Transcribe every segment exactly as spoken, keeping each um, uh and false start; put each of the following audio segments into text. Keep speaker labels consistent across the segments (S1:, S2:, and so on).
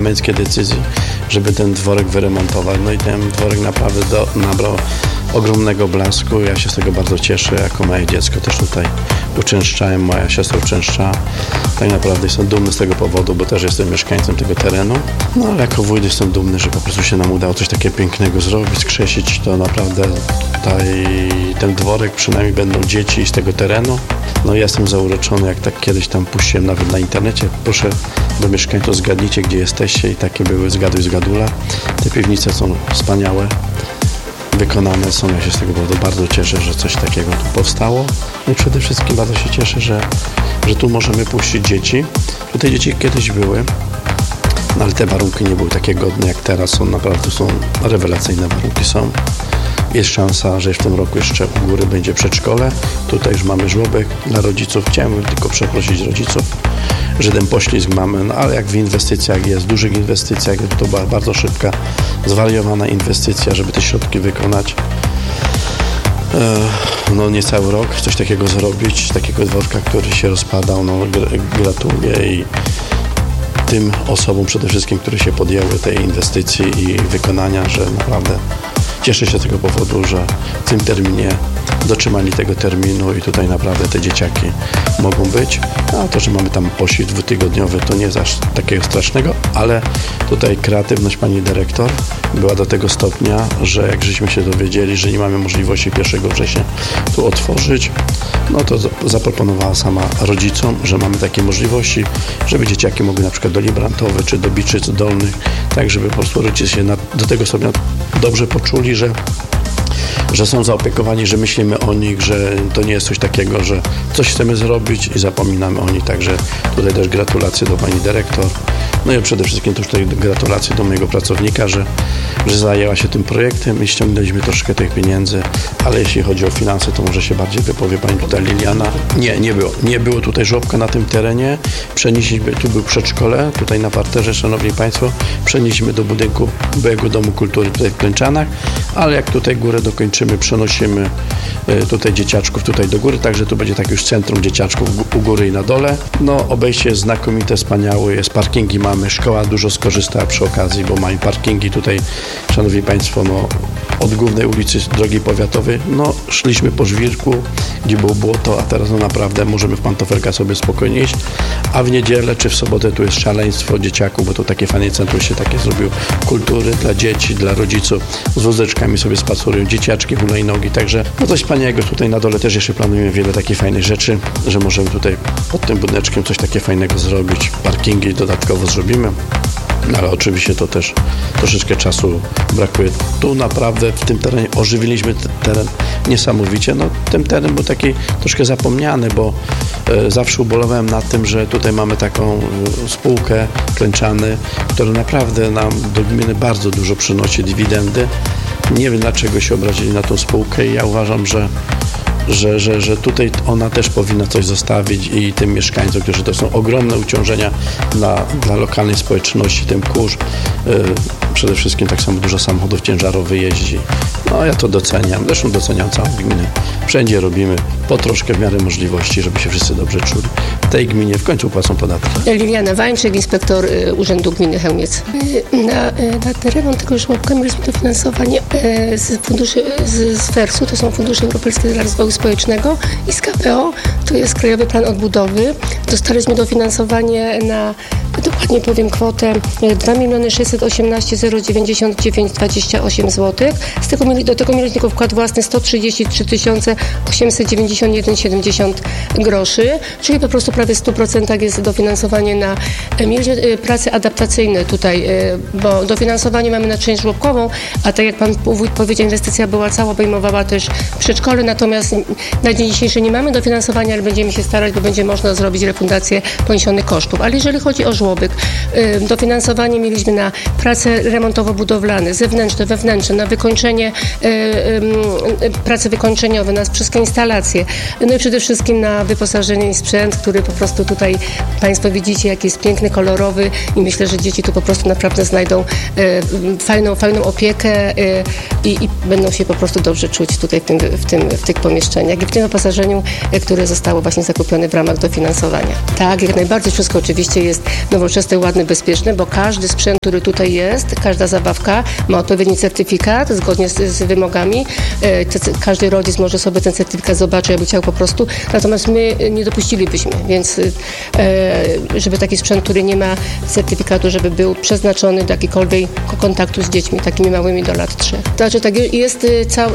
S1: męskiej decyzji, żeby ten dworek wyremontować. No i ten dworek naprawdę do, nabrał ogromnego blasku. Ja się z tego bardzo cieszę, jako moje dziecko też tutaj uczęszczałem, moja siostra uczęszcza. Tak naprawdę jestem dumny z tego powodu, bo też jestem mieszkańcem tego terenu. No ale jako wójt jestem dumny, że po prostu się nam udało coś takiego pięknego zrobić, skrzesić to naprawdę tutaj ten dworek, przynajmniej będą dzieci z tego terenu. No ja jestem zauroczony, jak tak kiedyś tam puściłem nawet na internecie. Proszę do mieszkańców, zgadnijcie, gdzie jesteście i takie były zgaduj zgadula. Te piwnice są wspaniałe, wykonane są. Ja się z tego powodu bardzo cieszę, że coś takiego tu powstało. No i przede wszystkim bardzo się cieszę, że, że tu możemy puścić dzieci. Tutaj dzieci kiedyś były, no ale te warunki nie były takie godne jak teraz. Są naprawdę są rewelacyjne warunki są. Jest szansa, że w tym roku jeszcze u góry będzie przedszkole. Tutaj już mamy żłobek dla rodziców. Chciałem tylko przeprosić rodziców, że ten poślizg mamy, no ale jak w inwestycjach jest, dużych inwestycjach, to była bardzo szybka, zwariowana inwestycja, żeby te środki wykonać. No niecały rok coś takiego zrobić, takiego dworka, który się rozpadał, no gratuluję i tym osobom przede wszystkim, które się podjęły tej inwestycji i wykonania, że naprawdę cieszę się z tego powodu, że w tym terminie dotrzymali tego terminu i tutaj naprawdę te dzieciaki mogą być. A to, że mamy tam poślizg dwutygodniowy, to nie jest aż takiego strasznego, ale tutaj kreatywność pani dyrektor była do tego stopnia, że jak żeśmy się dowiedzieli, że nie mamy możliwości pierwszego września tu otworzyć, no to zaproponowała sama rodzicom, że mamy takie możliwości, żeby dzieciaki mogły na przykład do Librantowy czy do Biczyc Dolnych, tak żeby po prostu rodzice się na, do tego stopnia dobrze poczuli, że że są zaopiekowani, że myślimy o nich, że to nie jest coś takiego, że coś chcemy zrobić i zapominamy o nich. Także tutaj też gratulacje do pani dyrektor. No i przede wszystkim też tutaj gratulacje do mojego pracownika, że, że zajęła się tym projektem i ściągnęliśmy troszkę tych pieniędzy, ale jeśli chodzi o finanse, to może się bardziej wypowie pani tutaj Liliana. Nie, nie było. Nie było tutaj żłobka na tym terenie. Przenieśliśmy, tu był przedszkole, tutaj na parterze, szanowni państwo, przenieśliśmy do budynku byłego Domu Kultury tutaj w Klęczanach, ale jak tutaj górę dokończymy, przenosimy tutaj dzieciaczków tutaj do góry, także tu będzie tak już centrum dzieciaczków u góry i na dole. No obejście jest znakomite, wspaniałe, jest parkingi mamy, szkoła dużo skorzystała przy okazji, bo mamy parkingi tutaj, szanowni państwo, no od głównej ulicy drogi powiatowej, no szliśmy po żwirku, gdzie było błoto, a teraz no naprawdę możemy w pantofelkach sobie spokojnie iść, a w niedzielę czy w sobotę tu jest szaleństwo dzieciaków, bo to takie fajne centrum się takie zrobił kultury dla dzieci, dla rodziców, z wózeczkami sobie spacerują dzieciaczki, hulajnogi, także no coś wspaniałego. Tutaj na dole też jeszcze planujemy wiele takich fajnych rzeczy, że możemy tutaj pod tym budyneczkiem coś takie fajnego zrobić, parkingi dodatkowo zrobimy. No, ale oczywiście to też troszeczkę czasu brakuje. Tu naprawdę w tym terenie ożywiliśmy ten teren niesamowicie. No, ten teren był taki troszkę zapomniany, bo e, zawsze ubolewałem nad tym, że tutaj mamy taką e, spółkę Klęczany, która naprawdę nam do gminy bardzo dużo przynosi dywidendy. Nie wiem, dlaczego się obrazili na tą spółkę i ja uważam, że Że, że, że tutaj ona też powinna coś zostawić i tym mieszkańcom, którzy to są ogromne uciążenia dla, dla lokalnej społeczności, tym kurz. Yy, przede wszystkim tak samo dużo samochodów ciężarowych jeździ. No ja to doceniam, zresztą doceniam całą gminę. Wszędzie robimy po troszkę w miarę możliwości, żeby się wszyscy dobrze czuli. W tej gminie w końcu płacą podatki.
S2: Liliana Wańczyk, inspektor y, Urzędu Gminy Chełmiec. Y, na, y, na remont tego żłobka mieliśmy dofinansowanie y, z funduszy, z, z fersu, to są fundusze europejskie dla rozwoju społecznego i z K P O, to jest Krajowy Plan Odbudowy. Dostaliśmy dofinansowanie na, dokładnie powiem kwotę, dwa miliony sześćset osiemnaście tysięcy dziewięćdziesiąt dziewięć dwadzieścia osiem złotych. Z tego mieli, do tego mieliśmy tylko wkład własny sto trzydzieści trzy tysiące osiemset dziewięćdziesiąt jeden siedemdziesiąt groszy, czyli po prostu prawie w stu procentach jest dofinansowanie na mieliśmy prace adaptacyjne tutaj, bo dofinansowanie mamy na część żłobkową, a tak jak pan wójt powiedział, inwestycja była cała, obejmowała też przedszkole, natomiast na dzień dzisiejszy nie mamy dofinansowania, ale będziemy się starać, bo będzie można zrobić refundację poniesionych kosztów. Ale jeżeli chodzi o żłobek, dofinansowanie mieliśmy na prace remontowo-budowlane, zewnętrzne, wewnętrzne, na wykończenie, prace wykończeniowe, na wszystkie instalacje, no i przede wszystkim na wyposażenie i sprzęt, który po prostu tutaj państwo widzicie, jaki jest piękny, kolorowy i myślę, że dzieci tu po prostu naprawdę znajdą fajną, fajną opiekę i, i będą się po prostu dobrze czuć tutaj w, tym, w, tym, w tych pomieszczeniach i w tym wyposażeniu, które zostało właśnie zakupione w ramach dofinansowania. Tak, jak najbardziej wszystko oczywiście jest nowoczesne, ładne, bezpieczne, bo każdy sprzęt, który tutaj jest, każda zabawka ma odpowiedni certyfikat zgodnie z, z wymogami. Każdy rodzic może sobie ten certyfikat zobaczyć, jakby chciał po prostu. Natomiast my nie dopuścilibyśmy, więc żeby taki sprzęt, który nie ma certyfikatu, żeby był przeznaczony do jakiejkolwiek kontaktu z dziećmi, takimi małymi do lat trzech. To znaczy, tak, jest cała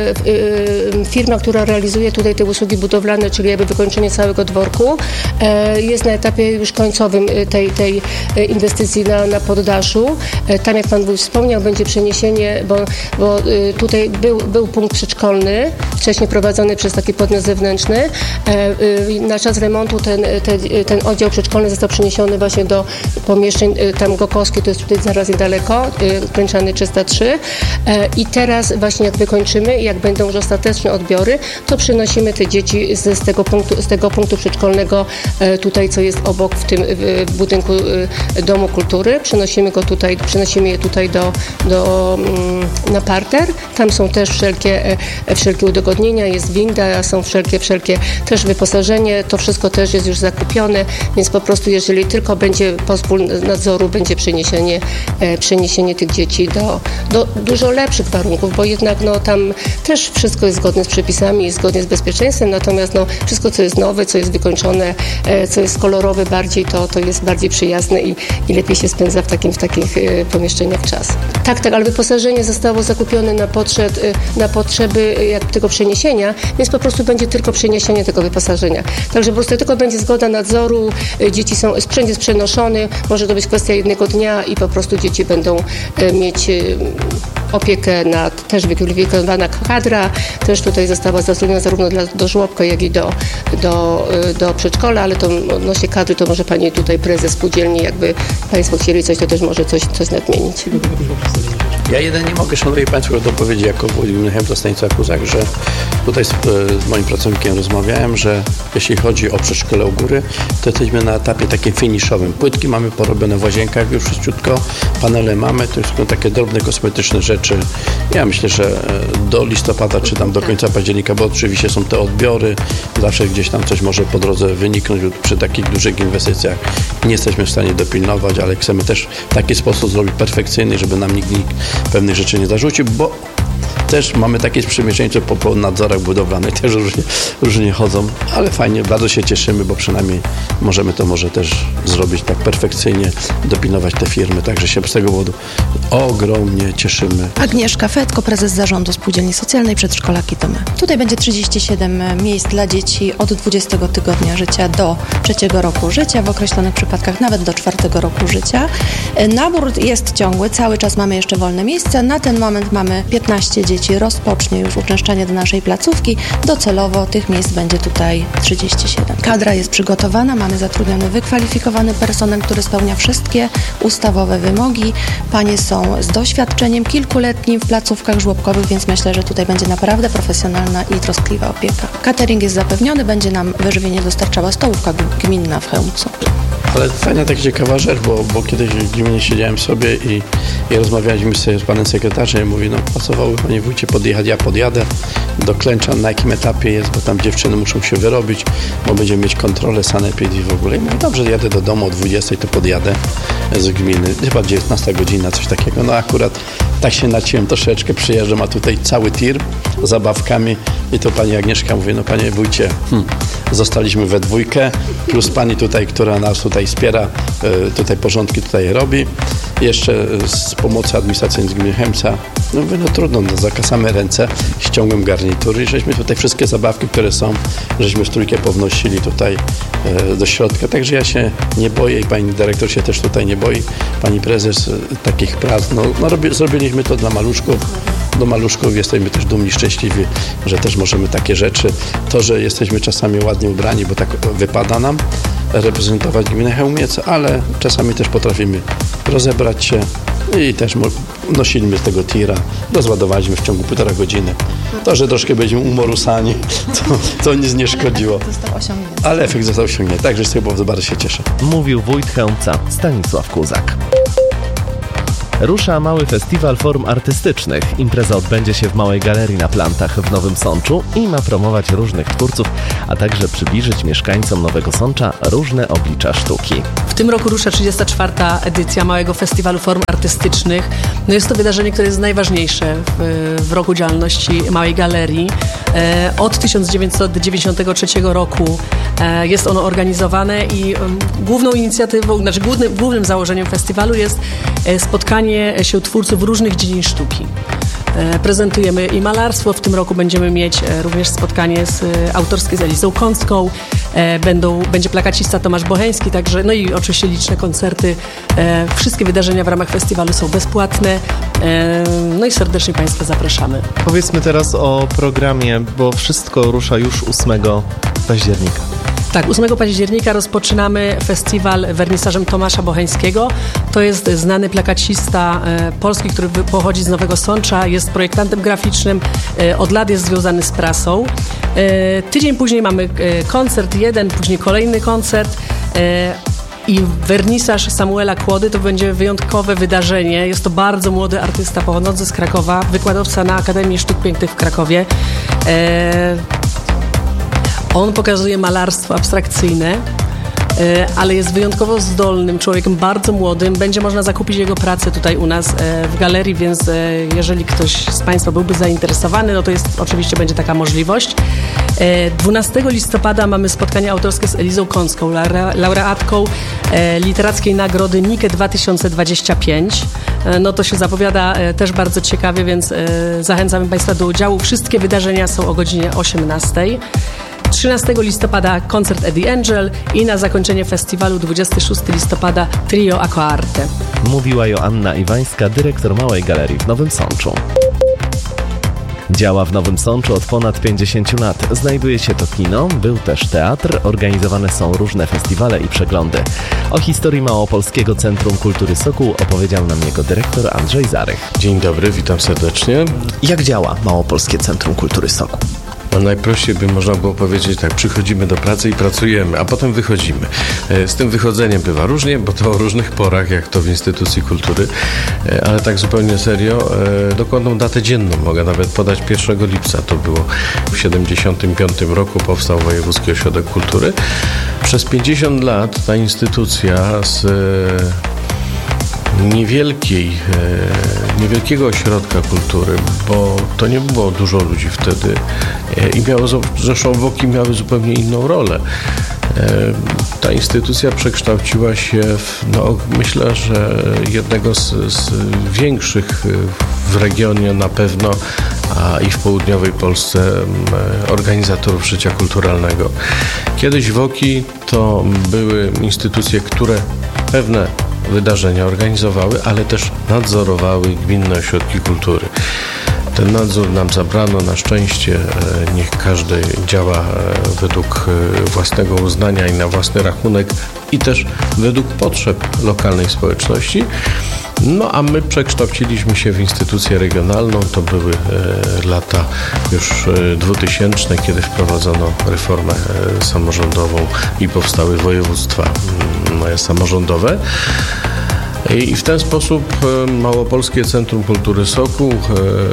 S2: firma, która realizuje tutaj te usługi budowlane, czyli jakby wykończenie całego dworku. Jest na etapie już końcowym tej, tej inwestycji na, na poddaszu. Tam, jak Pan Wójt wspomniał, będzie przeniesienie, bo, bo tutaj był, był punkt przedszkolny, wcześniej prowadzony przez taki podmiot zewnętrzny. Na czas remontu ten, ten, ten oddział przedszkolny został przeniesiony właśnie do pomieszczeń tam Gokowskie, to jest tutaj zaraz niedaleko, Klęczany trzysta trzy. I teraz właśnie jak wykończymy, jak będą już ostateczne odbiory, to przenosimy te dzieci z, z, tego, punktu, z tego punktu przedszkolnego tutaj, co jest obok w tym w budynku Domu Kultury. Przenosimy go tutaj, przenosimy je tutaj do, do, na parter. Tam są też wszelkie, wszelkie udogodnienia, jest winda, są wszelkie, wszelkie też wyposażenie. To wszystko też jest już zakupione, więc po prostu jeżeli tylko będzie pozwól nadzoru, będzie przeniesienie, przeniesienie tych dzieci do, do dużo lepszych warunków, bo jednak no, tam też wszystko jest zgodne z przepisami i zgodnie z bezpieczeństwem, natomiast no, wszystko, co jest nowe, co jest wykończone, co jest kolorowe bardziej, to, to jest bardziej przyjazne i, i lepiej się spędza w, takim, w takich pomieszczeniach czas. Tak, tak, ale wyposażenie zostało zakupione na, potrzeb, na potrzeby jak tego przeniesienia, więc po prostu będzie tylko przeniesienie tego wyposażenia. Także po prostu tylko będzie zgoda nadzoru, dzieci są, sprzęt jest przenoszony, może to być kwestia jednego dnia i po prostu dzieci będą mieć opiekę nad, też wykwalifikowana kadra, też tutaj została zatrudniona zarówno dla, do żłobka, jak i do, do, do przedszkola, ale to odnośnie kadry, to może pani tutaj prezes spółdzielni, jakby państwo chcieli coś, to też może coś, coś nadmienić.
S1: Ja jeden nie mogę, szanowni państwo, dopowiedzieć jako wójt gminy Chełmca Stanisław Kuzak, że tutaj z, z moim pracownikiem rozmawiałem, że jeśli chodzi o przedszkole u góry, to jesteśmy na etapie takim finiszowym. Płytki mamy porobione w łazienkach już wszystko, panele mamy, to już są takie drobne, kosmetyczne rzeczy. Ja myślę, że do listopada, czy tam do końca października, bo oczywiście są te odbiory, zawsze gdzieś tam coś może po drodze wyniknąć przy takich dużych inwestycjach. Nie jesteśmy w stanie dopilnować, ale chcemy też w taki sposób zrobić perfekcyjny, żeby nam nikt, nikt pewnych rzeczy nie zarzucił, bo też mamy takie sprzymierzeńcze po, po nadzorach budowlanych, też różnie, różnie chodzą, ale fajnie, bardzo się cieszymy, bo przynajmniej możemy to może też zrobić tak perfekcyjnie, dopilnować te firmy, także się z tego powodu ogromnie cieszymy.
S3: Agnieszka Fetko, prezes zarządu Spółdzielni Socjalnej Przedszkolaki to my. Tutaj będzie trzydzieści siedem miejsc dla dzieci od dwudziestego tygodnia życia do trzeciego roku życia, w określonych przypadkach nawet do czwartego roku życia. Nabór jest ciągły, cały czas mamy jeszcze wolne miejsca, na ten moment mamy piętnaście dzieci. Rozpocznie już uczęszczanie do naszej placówki. Docelowo tych miejsc będzie tutaj trzydzieści siedem. Kadra jest przygotowana, mamy zatrudniony wykwalifikowany personel, który spełnia wszystkie ustawowe wymogi. Panie są z doświadczeniem kilkuletnim w placówkach żłobkowych, więc myślę, że tutaj będzie naprawdę profesjonalna i troskliwa opieka. Catering jest zapewniony, będzie nam wyżywienie dostarczała stołówka gminna w Chełmcu.
S1: Ale fajna taka ciekawa rzecz, bo, bo kiedyś w gminie siedziałem sobie i, i rozmawialiśmy z panem sekretarzem i mówi, no pasowały panie wójcie podjechać, ja podjadę do Klęczan, na jakim etapie jest, bo tam dziewczyny muszą się wyrobić, bo będziemy mieć kontrolę, sanepid i w ogóle. I mówię, dobrze, jadę do domu o dwudziestej, to podjadę z gminy, chyba dziewiętnasta godzina, coś takiego. No akurat tak się naciłem troszeczkę, przyjeżdżam, a tutaj cały tir z zabawkami i to pani Agnieszka mówi, no panie wójcie, hmm, zostaliśmy we dwójkę, plus pani tutaj, która nas tutaj wspiera, tutaj porządki tutaj robi, jeszcze z pomocy administracyjnej z gminy Chełmca, no mówię, no trudno, no, zakasamy ręce, ściągłem garnitury i żeśmy tutaj wszystkie zabawki, które są, żeśmy w trójkę pownosili tutaj e, do środka, także ja się nie boję i pani dyrektor się też tutaj nie boi, pani prezes, e, takich prac, no, no robi, zrobiliśmy to dla maluszków, do maluszków jesteśmy też dumni, szczęśliwi, że też możemy takie rzeczy, to, że jesteśmy czasami ładnie ubrani, bo tak wypada nam reprezentować gminę Chełmiec, ale czasami też potrafimy rozebrać się i też nosiliśmy z tego tira, rozładowaliśmy w ciągu półtora godziny. To, że troszkę byliśmy umorusani, to, to nic nie szkodziło.
S3: Ale efekt został osiągnięty.
S1: Ale efekt został osiągnięty, także z tego bardzo się cieszę.
S4: Mówił wójt Chełmca Stanisław Kuzak. Rusza mały festiwal form artystycznych. Impreza odbędzie się w Małej Galerii na Plantach w Nowym Sączu i ma promować różnych twórców, a także przybliżyć mieszkańcom Nowego Sącza różne oblicza sztuki.
S5: W tym roku rusza trzydziesta czwarta edycja Małego Festiwalu Form Artystycznych. No jest to wydarzenie, które jest najważniejsze w, w roku działalności Małej Galerii. E, od tysiąc dziewięćset dziewięćdziesiątego trzeciego roku e, jest ono organizowane i e, główną inicjatywą, znaczy głównym, głównym założeniem festiwalu jest e, spotkanie się twórców różnych dziedzin sztuki. Prezentujemy i malarstwo. W tym roku będziemy mieć również spotkanie z, autorskie z Elizą Kącką. Będą, będzie plakacista Tomasz Bocheński, także, no i oczywiście liczne koncerty. Wszystkie wydarzenia w ramach festiwalu są bezpłatne. No i serdecznie Państwa zapraszamy.
S4: Powiedzmy teraz o programie, bo wszystko rusza już ósmego października.
S5: Tak, ósmego października rozpoczynamy festiwal wernisażem Tomasza Bocheńskiego. To jest znany plakacista e, polski, który pochodzi z Nowego Sącza, jest projektantem graficznym, e, od lat jest związany z prasą. E, tydzień później mamy e, koncert jeden, później kolejny koncert. E, I wernisaż Samuela Kłody to będzie wyjątkowe wydarzenie. Jest to bardzo młody artysta pochodzący z Krakowa, wykładowca na Akademii Sztuk Pięknych w Krakowie. E, On pokazuje malarstwo abstrakcyjne, ale jest wyjątkowo zdolnym człowiekiem, bardzo młodym. Będzie można zakupić jego pracę tutaj u nas w galerii, więc jeżeli ktoś z Państwa byłby zainteresowany, no to jest, oczywiście będzie taka możliwość. dwunastego listopada mamy spotkanie autorskie z Elizą Kącką, laureatką Literackiej Nagrody Nike dwa tysiące dwadzieścia pięć. No to się zapowiada też bardzo ciekawie, więc zachęcamy Państwa do udziału. Wszystkie wydarzenia są o godzinie osiemnastej. trzynastego listopada koncert Eddie Angel i na zakończenie festiwalu dwudziestego szóstego listopada trio Aquarte.
S4: Mówiła Joanna Iwańska, dyrektor Małej Galerii w Nowym Sączu. Działa w Nowym Sączu od ponad pięćdziesięciu lat. Znajduje się to kino, był też teatr, organizowane są różne festiwale i przeglądy. O historii Małopolskiego Centrum Kultury Sokół opowiedział nam jego dyrektor Andrzej Zarych.
S1: Dzień dobry, witam serdecznie.
S4: Jak działa Małopolskie Centrum Kultury Sokół?
S1: No najprościej by można było powiedzieć tak, przychodzimy do pracy i pracujemy, a potem wychodzimy. Z tym wychodzeniem bywa różnie, bo to o różnych porach, jak to w instytucji kultury, ale tak zupełnie serio, dokładną datę dzienną mogę nawet podać. Pierwszego lipca to było w siedemdziesiątym piątym roku powstał Wojewódzki Ośrodek Kultury. Przez pięćdziesiąt lat ta instytucja z niewielkiej, niewielkiego ośrodka kultury, bo to nie było dużo ludzi wtedy i miało, zresztą WOKI miały zupełnie inną rolę. Ta instytucja przekształciła się w, no, myślę, że jednego z, z większych w regionie na pewno, a i w południowej Polsce organizatorów życia kulturalnego. Kiedyś WOKI to były instytucje, które pewne wydarzenia organizowały, ale też nadzorowały gminne ośrodki kultury. Ten nadzór nam zabrano, na szczęście niech każdy działa według własnego uznania i na własny rachunek i też według potrzeb lokalnej społeczności. No a my przekształciliśmy się w instytucję regionalną. To były e, lata już e, dwutysięczne, kiedy wprowadzono reformę e, samorządową i powstały województwa e, samorządowe. I w ten sposób e, Małopolskie Centrum Kultury Sokół e,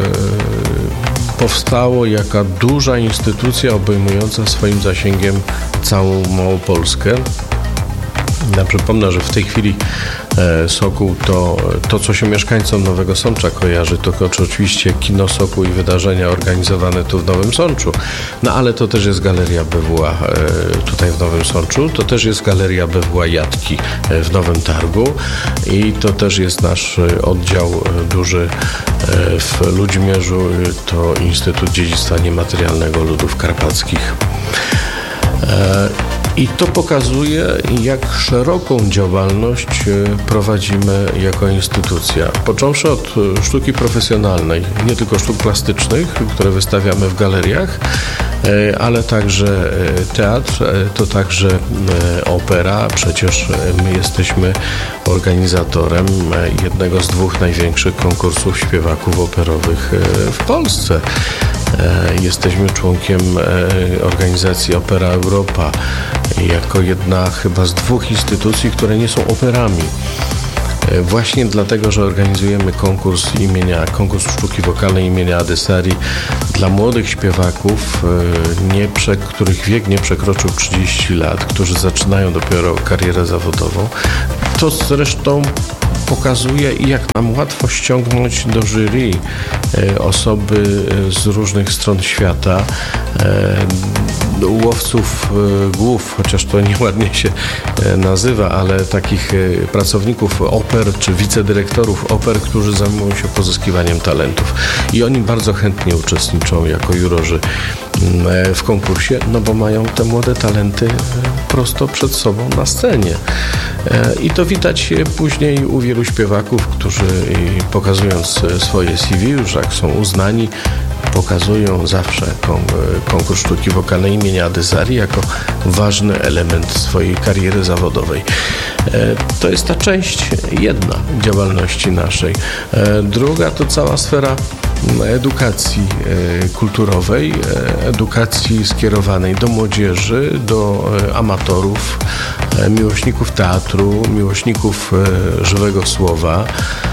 S1: powstało jako duża instytucja obejmująca swoim zasięgiem całą Małopolskę. Ja przypomnę, że w tej chwili e, Sokół to, to, co się mieszkańcom Nowego Sącza kojarzy, to oczywiście kino Sokół i wydarzenia organizowane tu w Nowym Sączu. No ale to też jest Galeria B W A e, tutaj w Nowym Sączu, to też jest Galeria B W A Jatki e, w Nowym Targu i to też jest nasz oddział e, duży e, w Ludzimierzu, to Instytut Dziedzictwa Niematerialnego Ludów Karpackich. E, I to pokazuje, jak szeroką działalność prowadzimy jako instytucja. Począwszy od sztuki profesjonalnej, nie tylko sztuk plastycznych, które wystawiamy w galeriach, ale także teatr, to także opera. Przecież my jesteśmy organizatorem jednego z dwóch największych konkursów śpiewaków operowych w Polsce. Jesteśmy członkiem organizacji Opera Europa jako jedna chyba z dwóch instytucji, które nie są operami.
S6: Właśnie dlatego, że organizujemy konkurs imienia, konkurs sztuki wokalnej imienia Adysari dla młodych śpiewaków, nie prze, których wiek nie przekroczył trzydziestu lat, którzy zaczynają dopiero karierę zawodową. To zresztą pokazuje, jak nam łatwo ściągnąć do jury osoby z różnych stron świata, łowców głów, chociaż to nieładnie się nazywa, ale takich pracowników oper czy wicedyrektorów oper, którzy zajmują się pozyskiwaniem talentów. I oni bardzo chętnie uczestniczą jako jurorzy w konkursie, no bo mają te młode talenty prosto przed sobą na scenie. I to widać później u wielu śpiewaków, którzy pokazując swoje C V, już jak są uznani, pokazują zawsze konkurs sztuki wokalnej imienia Adysari jako ważny element swojej kariery zawodowej. To jest ta część jedna działalności naszej. Druga to cała sfera edukacji kulturowej, edukacji skierowanej do młodzieży, do amatorów, miłośników teatru, miłośników żywego słowa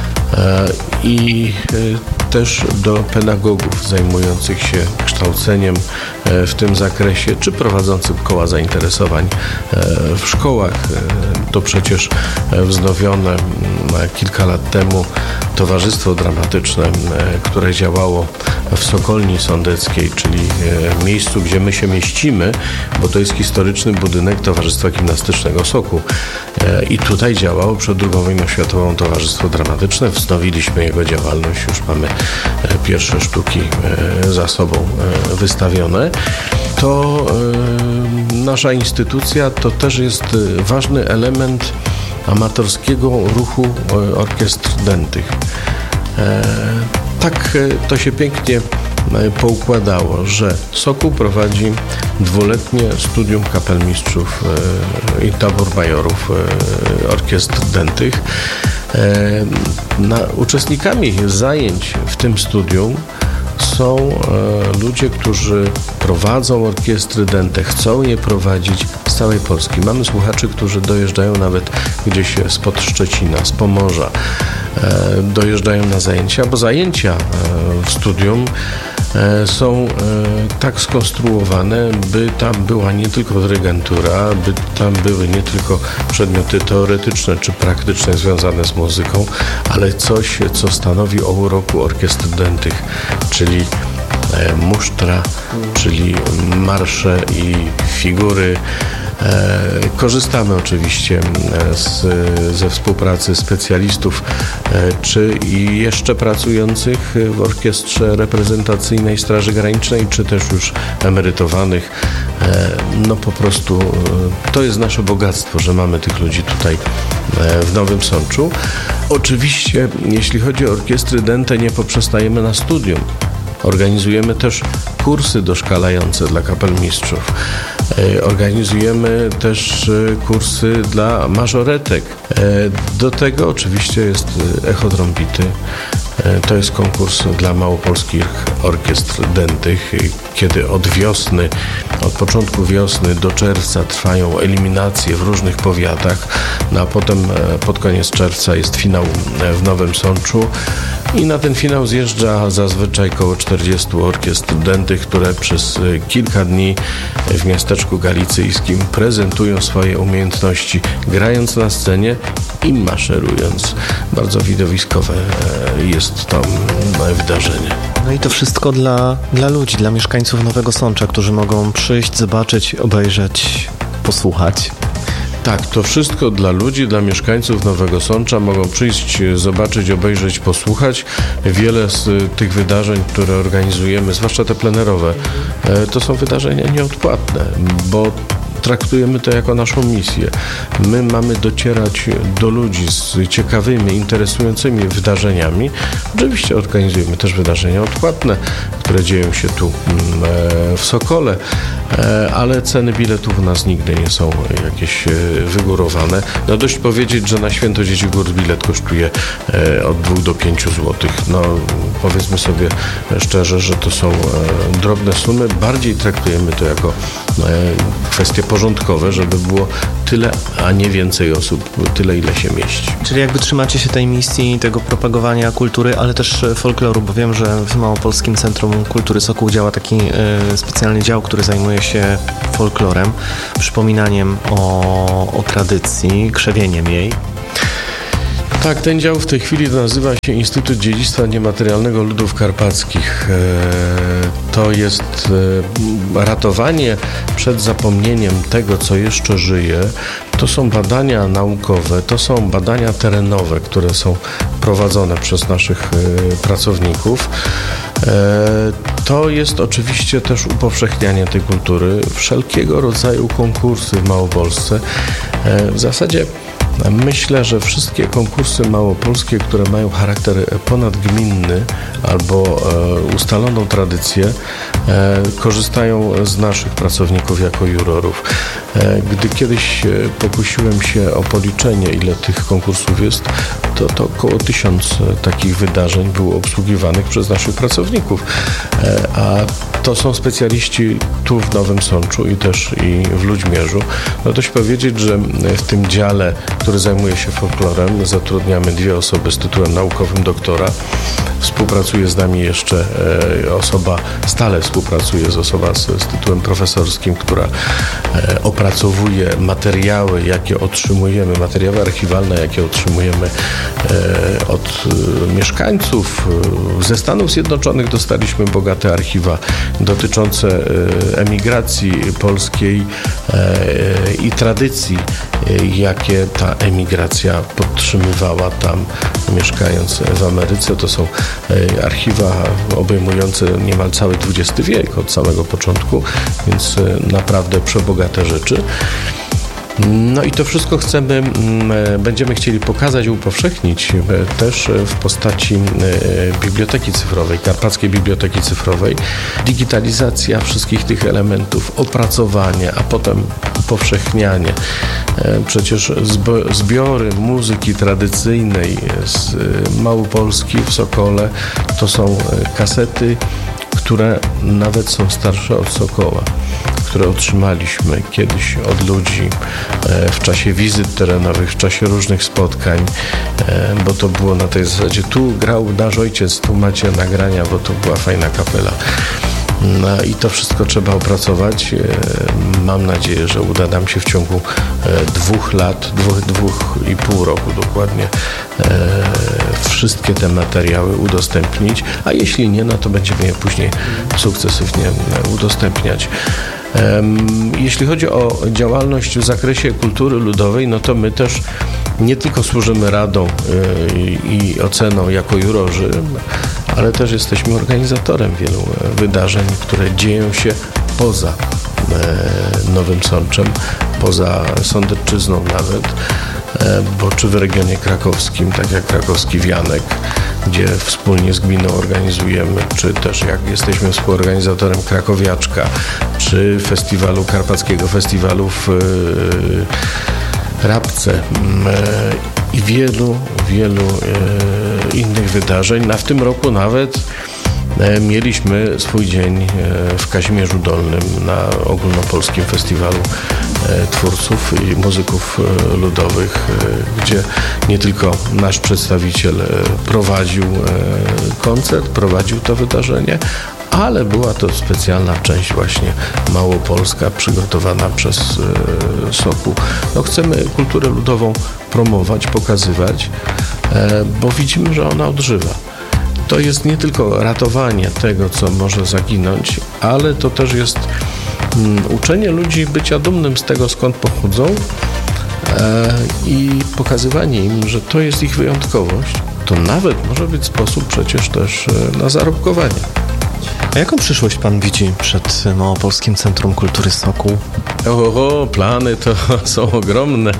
S6: i też do pedagogów zajmujących się kształceniem w tym zakresie, czy prowadzących koła zainteresowań w szkołach. To przecież wznowione kilka lat temu Towarzystwo Dramatyczne, które działało w Sokolni Sądeckiej, czyli miejscu, gdzie my się mieścimy, bo to jest historyczny budynek Towarzystwa Gimnastycznego Sokół. I tutaj działało przed drugą wojną światową Towarzystwo Dramatyczne. Wznowiliśmy jego działalność, już mamy pierwsze sztuki za sobą wystawione. To nasza instytucja to też jest ważny element amatorskiego ruchu orkiestr dętych. Tak to się pięknie poukładało, że Sokół prowadzi dwuletnie studium kapelmistrzów i tabor majorów orkiestr dętych. Na, uczestnikami zajęć w tym studium są e, ludzie, którzy prowadzą orkiestry dęte, chcą je prowadzić z całej Polski. Mamy słuchaczy, którzy dojeżdżają nawet gdzieś spod Szczecina, z Pomorza. E, dojeżdżają na zajęcia, bo zajęcia e, w studium e, są e, tak skonstruowane, by tam była nie tylko dyrygentura, by tam były nie tylko przedmioty teoretyczne czy praktyczne związane z muzyką, ale coś, co stanowi o uroku orkiestr dętych, czyli musztra, czyli marsze i figury. Korzystamy oczywiście z, ze współpracy specjalistów, czy i jeszcze pracujących w Orkiestrze Reprezentacyjnej Straży Granicznej, czy też już emerytowanych. No po prostu to jest nasze bogactwo, że mamy tych ludzi tutaj w Nowym Sączu. Oczywiście, jeśli chodzi o orkiestry dęte, nie poprzestajemy na studium. Organizujemy też kursy doszkalające dla kapelmistrzów. Organizujemy też kursy dla mażoretek. Do tego oczywiście jest Echo Trąbity. To jest konkurs dla małopolskich orkiestr dętych, kiedy od wiosny, od początku wiosny do czerwca trwają eliminacje w różnych powiatach, no a potem pod koniec czerwca jest finał w Nowym Sączu i na ten finał zjeżdża zazwyczaj około czterdziestu orkiestr dętych, które przez kilka dni w miasteczku galicyjskim prezentują swoje umiejętności, grając na scenie i maszerując. Bardzo widowiskowe jest to wydarzenie.
S4: No i to wszystko dla, dla ludzi, dla mieszkańców Nowego Sącza, którzy mogą przyjść, zobaczyć, obejrzeć, posłuchać.
S6: Tak, to wszystko dla ludzi, dla mieszkańców Nowego Sącza. Mogą przyjść, zobaczyć, obejrzeć, posłuchać. Wiele z tych wydarzeń, które organizujemy, zwłaszcza te plenerowe, to są wydarzenia nieodpłatne, bo traktujemy to jako naszą misję. My mamy docierać do ludzi z ciekawymi, interesującymi wydarzeniami. Oczywiście organizujemy też wydarzenia odpłatne, które dzieją się tu w Sokole, ale ceny biletów u nas nigdy nie są jakieś wygórowane. No dość powiedzieć, że na Święto Dzieci Gór bilet kosztuje od dwóch do pięciu złotych. No powiedzmy sobie szczerze, że to są drobne sumy. Bardziej traktujemy to jako kwestie porządkowe, żeby było tyle, a nie więcej osób, tyle ile się mieści.
S4: Czyli jakby trzymacie się tej misji, tego propagowania kultury, ale też folkloru, bo wiem, że w Małopolskim Centrum Kultury Sokół działa taki y, specjalny dział, który zajmuje się folklorem, przypominaniem o, o tradycji, krzewieniem jej.
S6: Tak, ten dział w tej chwili nazywa się Instytut Dziedzictwa Niematerialnego Ludów Karpackich. To jest ratowanie przed zapomnieniem tego, co jeszcze żyje. To są badania naukowe, to są badania terenowe, które są prowadzone przez naszych pracowników. To jest oczywiście też upowszechnianie tej kultury, wszelkiego rodzaju konkursy w Małopolsce. W zasadzie myślę, że wszystkie konkursy małopolskie, które mają charakter ponadgminny albo e, ustaloną tradycję, e, korzystają z naszych pracowników jako jurorów. E, gdy kiedyś pokusiłem się o policzenie, ile tych konkursów jest, to, to około tysiąc takich wydarzeń było obsługiwanych przez naszych pracowników. E, a to są specjaliści tu w Nowym Sączu i też i w Ludźmierzu. No dość powiedzieć, że w tym dziale, który zajmuje się folklorem, zatrudniamy dwie osoby z tytułem naukowym doktora. Współpracuje z nami jeszcze e, osoba, stale współpracuje z osoba z, z tytułem profesorskim, która e, opracowuje materiały, jakie otrzymujemy, materiały archiwalne, jakie otrzymujemy e, od e, mieszkańców. Ze Stanów Zjednoczonych dostaliśmy bogate archiwa dotyczące e, emigracji polskiej e, i tradycji, e, jakie ta emigracja podtrzymywała tam, mieszkając w Ameryce. To są e, archiwa obejmujące niemal cały dwudziesty wiek od samego początku, więc e, naprawdę przebogate rzeczy. No i to wszystko chcemy, będziemy chcieli pokazać i upowszechnić też w postaci biblioteki cyfrowej, Karpackiej Biblioteki Cyfrowej. Digitalizacja wszystkich tych elementów, opracowanie, a potem upowszechnianie. Przecież zbiory muzyki tradycyjnej z Małopolski w Sokole to są kasety, które nawet są starsze od Sokoła, które otrzymaliśmy kiedyś od ludzi w czasie wizyt terenowych, w czasie różnych spotkań, bo to było na tej zasadzie, tu grał nasz ojciec, tu macie nagrania, bo to była fajna kapela. No i to wszystko trzeba opracować. Mam nadzieję, że uda nam się w ciągu dwóch lat, dwóch, dwóch i pół roku dokładnie wszystkie te materiały udostępnić, a jeśli nie, no to będziemy je później sukcesywnie udostępniać. Jeśli chodzi o działalność w zakresie kultury ludowej, no to my też nie tylko służymy radą i oceną jako jurorzy, ale też jesteśmy organizatorem wielu wydarzeń, które dzieją się poza Nowym Sączem, poza Sądecczyzną nawet, bo czy w regionie krakowskim, tak jak Krakowski Wianek, gdzie wspólnie z gminą organizujemy, czy też jak jesteśmy współorganizatorem Krakowiaczka, czy festiwalu, Karpackiego Festiwalu w Rabce i wielu, wielu innych wydarzeń. Na w tym roku nawet mieliśmy swój dzień w Kazimierzu Dolnym na ogólnopolskim festiwalu twórców i muzyków ludowych, gdzie nie tylko nasz przedstawiciel prowadził koncert, prowadził to wydarzenie, ale była to specjalna część właśnie małopolska, przygotowana przez Sokół. No, chcemy kulturę ludową promować, pokazywać, bo widzimy, że ona odżywa. To jest nie tylko ratowanie tego, co może zaginąć, ale to też jest um, uczenie ludzi bycia dumnym z tego, skąd pochodzą e, i pokazywanie im, że to jest ich wyjątkowość. To nawet może być sposób przecież też e, na zarobkowanie.
S4: A jaką przyszłość pan widzi przed Małopolskim Centrum Kultury Sokół?
S6: O, plany to są ogromne.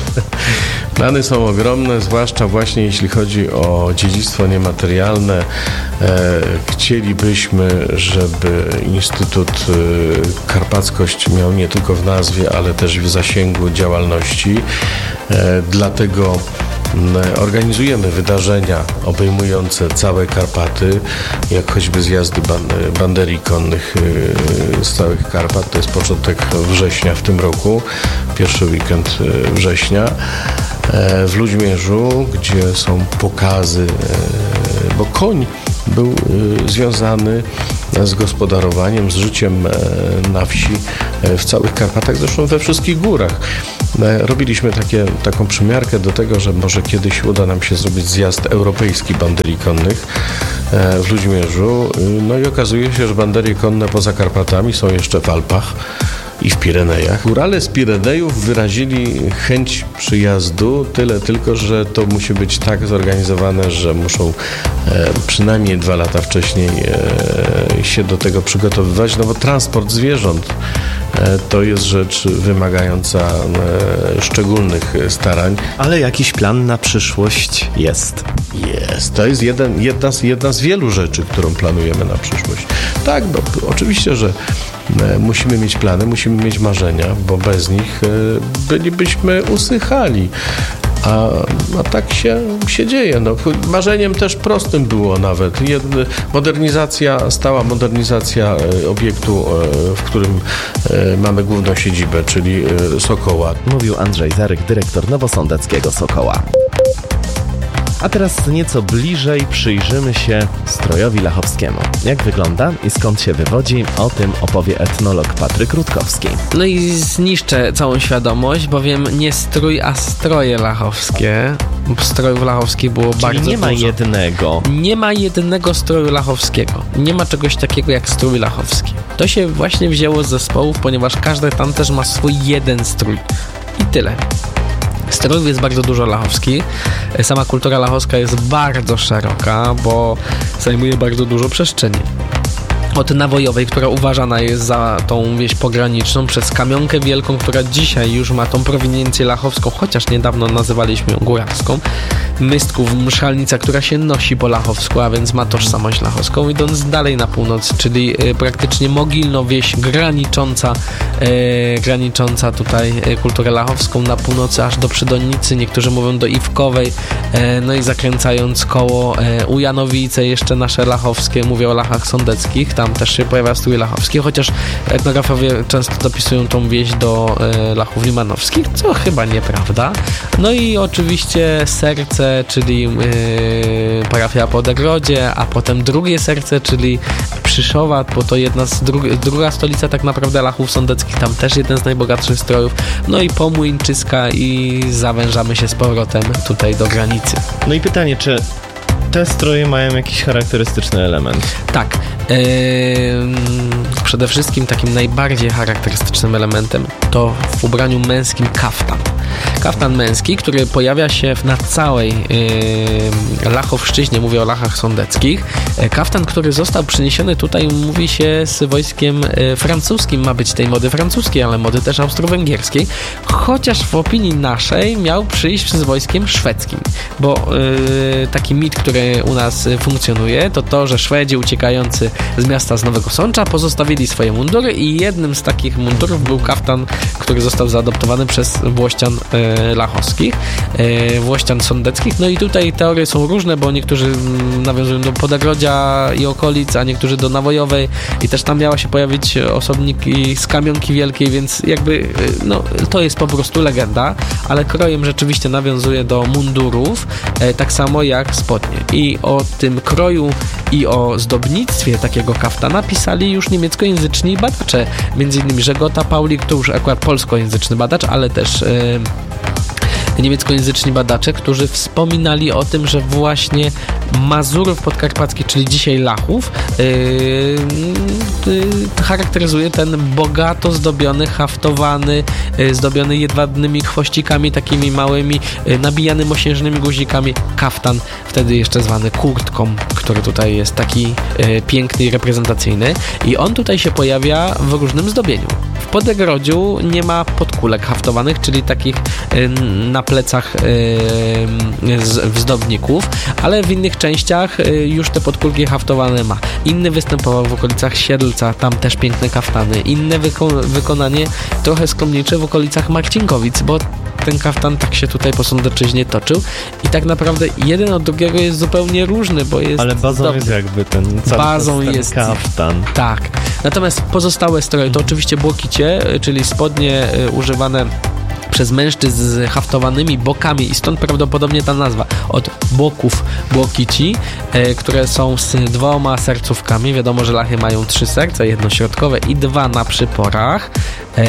S6: Plany są ogromne, zwłaszcza właśnie jeśli chodzi o dziedzictwo niematerialne. E, chcielibyśmy, żeby Instytut e, Karpackość miał nie tylko w nazwie, ale też w zasięgu działalności. E, dlatego organizujemy wydarzenia obejmujące całe Karpaty, jak choćby zjazdy banderii konnych z całych Karpat. To jest początek września w tym roku, pierwszy weekend września. W Ludźmierzu, gdzie są pokazy, bo koń był związany z gospodarowaniem, z życiem na wsi w całych Karpatach, zresztą we wszystkich górach. Robiliśmy takie, taką przymiarkę do tego, że może kiedyś uda nam się zrobić zjazd europejski banderii konnych w Ludźmierzu. No i okazuje się, że banderie konne poza Karpatami są jeszcze w Alpach i w Pirenejach. Górale z Pirenejów wyrazili chęć przyjazdu, tyle tylko, że to musi być tak zorganizowane, że muszą e, przynajmniej dwa lata wcześniej e, się do tego przygotowywać, no bo transport zwierząt e, to jest rzecz wymagająca e, szczególnych starań.
S4: Ale jakiś plan na przyszłość jest?
S6: Jest. To jest jeden, jedna, z, jedna z wielu rzeczy, którą planujemy na przyszłość. Tak, bo oczywiście, że musimy mieć plany, musimy mieć marzenia, bo bez nich bylibyśmy usychali. A, a tak się, się dzieje. No, marzeniem też prostym było nawet. Modernizacja, stała modernizacja obiektu, w którym mamy główną siedzibę, czyli Sokoła.
S4: Mówił Andrzej Zaryk, dyrektor Nowosądeckiego Sokoła. A teraz nieco bliżej przyjrzymy się strojowi lachowskiemu. Jak wygląda i skąd się wywodzi, o tym opowie etnolog Patryk Rutkowski.
S7: No i zniszczę całą świadomość, bowiem nie strój, a stroje lachowskie. Strojów lachowskich było
S4: Czyli
S7: bardzo
S4: nie ma
S7: dużo.
S4: jednego.
S7: Nie ma jednego stroju lachowskiego. Nie ma czegoś takiego jak strój lachowski. To się właśnie wzięło z zespołów, ponieważ każdy tam też ma swój jeden strój. I tyle. Strojów jest bardzo dużo lachowskich. Sama kultura lachowska jest bardzo szeroka, bo zajmuje bardzo dużo przestrzeni. Od Nawojowej, która uważana jest za tą wieś pograniczną, przez Kamionkę Wielką, która dzisiaj już ma tą prowiniencję lachowską, chociaż niedawno nazywaliśmy ją góralską. Mystków, Mszalnica, która się nosi po lachowsku, a więc ma tożsamość lachowską, idąc dalej na północ, czyli e, praktycznie Mogilno, wieś granicząca, e, granicząca tutaj e, kulturę lachowską na północy, aż do Przydonicy, niektórzy mówią do Iwkowej, e, no i zakręcając koło e, Ujanowice, jeszcze nasze lachowskie, mówię o Lachach Sądeckich, tam też się pojawia strój lachowski, chociaż etnografowie często dopisują tą wieś do e, Lachów Limanowskich, co chyba nieprawda. No i oczywiście serce, czyli yy, parafia po Odegrodzie, a potem drugie serce, czyli Przyszowa, bo to jedna z dru- druga stolica tak naprawdę Lachów Sądeckich, tam też jeden z najbogatszych strojów. No i Pomłyńczyska i zawężamy się z powrotem tutaj do granicy.
S4: No i pytanie, czy te stroje mają jakiś charakterystyczny element?
S7: Tak. Yy, przede wszystkim takim najbardziej charakterystycznym elementem to w ubraniu męskim kaftan. Kaftan męski, który pojawia się na całej yy, Lachowszczyźnie, mówię o Lachach Sądeckich. Kaftan, który został przyniesiony tutaj, mówi się, z wojskiem yy, francuskim, ma być tej mody francuskiej, ale mody też austro-węgierskiej, chociaż w opinii naszej miał przyjść z wojskiem szwedzkim, bo yy, taki mit, który u nas funkcjonuje, to to, że Szwedzi uciekający z miasta z Nowego Sącza pozostawili swoje mundury i jednym z takich mundurów był kaftan, który został zaadoptowany przez włościan e, lachowskich, e, włościan sądeckich. No i tutaj teorie są różne, bo niektórzy m, nawiązują do Podegrodzia i okolic, a niektórzy do Nawojowej i też tam miała się pojawić osobniki z Kamionki Wielkiej, więc jakby no, to jest po prostu legenda, ale krojem rzeczywiście nawiązuje do mundurów, e, tak samo jak spodnie. I o tym kroju i o zdobnictwie takiego kaftana pisali już niemieckojęzyczni badacze, między innymi Żegota Paulik, to już akurat polskojęzyczny badacz, ale też yy, niemieckojęzyczni badacze, którzy wspominali o tym, że właśnie Mazurów podkarpackich, czyli dzisiaj Lachów, yy, y, charakteryzuje ten bogato zdobiony, haftowany, y, zdobiony jedwabnymi chwościkami takimi małymi, y, nabijany mosiężnymi guzikami kaftan, wtedy jeszcze zwany kurtką, który tutaj jest taki y, piękny i reprezentacyjny i on tutaj się pojawia w różnym zdobieniu. W podegrodziu nie ma podkulek haftowanych, czyli takich y, na plecach y, z, wzdobników, ale w innych częściach y, już te podkulki haftowane ma. Inny występował w okolicach Siedlca, tam też piękne kaftany. Inne wyko- wykonanie trochę skromniejsze w okolicach Marcinkowic, bo ten kaftan tak się tutaj po Sądecczyźnie toczył i tak naprawdę jeden od drugiego jest zupełnie różny, bo jest
S4: ale bazą
S7: zdobny.
S4: jest jakby ten cały
S7: bazą
S4: ten
S7: jest
S4: kaftan.
S7: Tak. Natomiast pozostałe stroje to oczywiście błokicie, czyli spodnie y, używane przez mężczyzn z haftowanymi bokami i stąd prawdopodobnie ta nazwa od boków błokici, e, które są z dwoma sercówkami. Wiadomo, że lachy mają trzy serca, jedno środkowe i dwa na przyporach. E,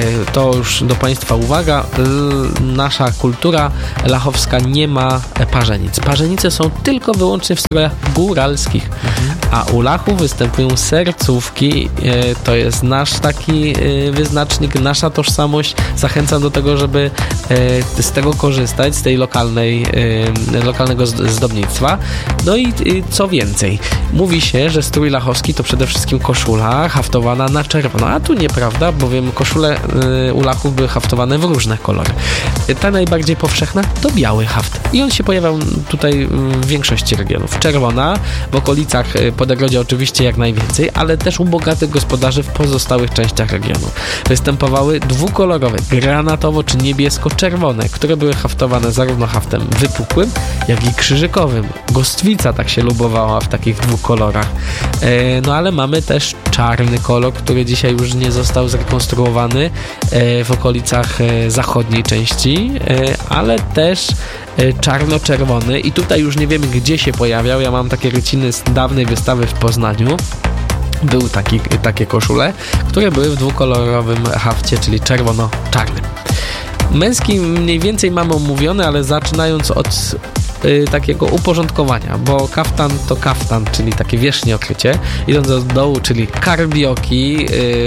S7: to już do Państwa uwaga, L- nasza kultura lachowska nie ma parzenic. Parzenice są tylko wyłącznie w strojach góralskich, mhm. a u lachów występują sercówki. E, to jest nasz taki e, wyznacznik, nasza tożsamość. Zachęcam do tego, żeby e, z tego korzystać, z tej lokalnej, e, lokalnego zdobnictwa. No i e, co więcej, mówi się, że strój lachowski to przede wszystkim koszula haftowana na czerwono, a tu nieprawda, bowiem koszule e, u lachów były haftowane w różne kolory. E, ta najbardziej powszechna to biały haft i on się pojawiał tutaj w większości regionów. Czerwona, w okolicach Podegrodzia oczywiście jak najwięcej, ale też u bogatych gospodarzy w pozostałych częściach regionu. Występowały dwukolorowe, granatowo czy niebiesko-czerwone, które były haftowane zarówno haftem wypukłym, jak i krzyżykowym. Gostwica tak się lubowała w takich dwóch kolorach. E, no ale mamy też czarny kolor, który dzisiaj już nie został zrekonstruowany e, w okolicach e, zachodniej części, e, ale też e, czarno-czerwony i tutaj już nie wiemy, gdzie się pojawiał. Ja mam takie ryciny z dawnej wystawy w Poznaniu. Były taki, takie koszule, które były w dwukolorowym hafcie, czyli czerwono-czarnym. Męski mniej więcej mamy omówione, ale zaczynając od y, takiego uporządkowania, bo kaftan to kaftan, czyli takie wierzchnie okrycie, idąc od dołu, czyli karbioki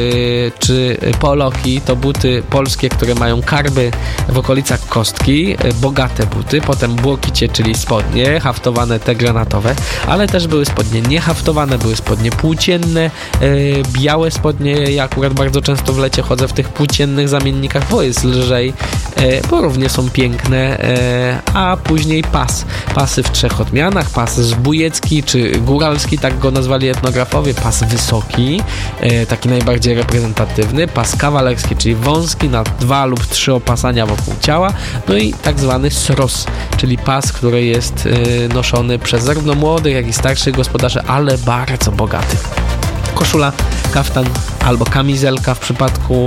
S7: y, czy poloki, to buty polskie, które mają karby w okolicach kostki, y, bogate buty, potem błokicie, czyli spodnie, haftowane te granatowe, ale też były spodnie niehaftowane, były spodnie płócienne, y, białe spodnie, ja akurat bardzo często w lecie chodzę w tych płóciennych zamiennikach, bo jest lżej, bo równie są piękne, a później pas. Pasy w trzech odmianach, pas zbójecki czy góralski, tak go nazwali etnografowie, pas wysoki, taki najbardziej reprezentatywny, pas kawalerski, czyli wąski na dwa lub trzy opasania wokół ciała, no i tak zwany sros, czyli pas, który jest noszony przez zarówno młodych, jak i starszych gospodarzy, ale bardzo bogatych. Koszula, kaftan albo kamizelka w przypadku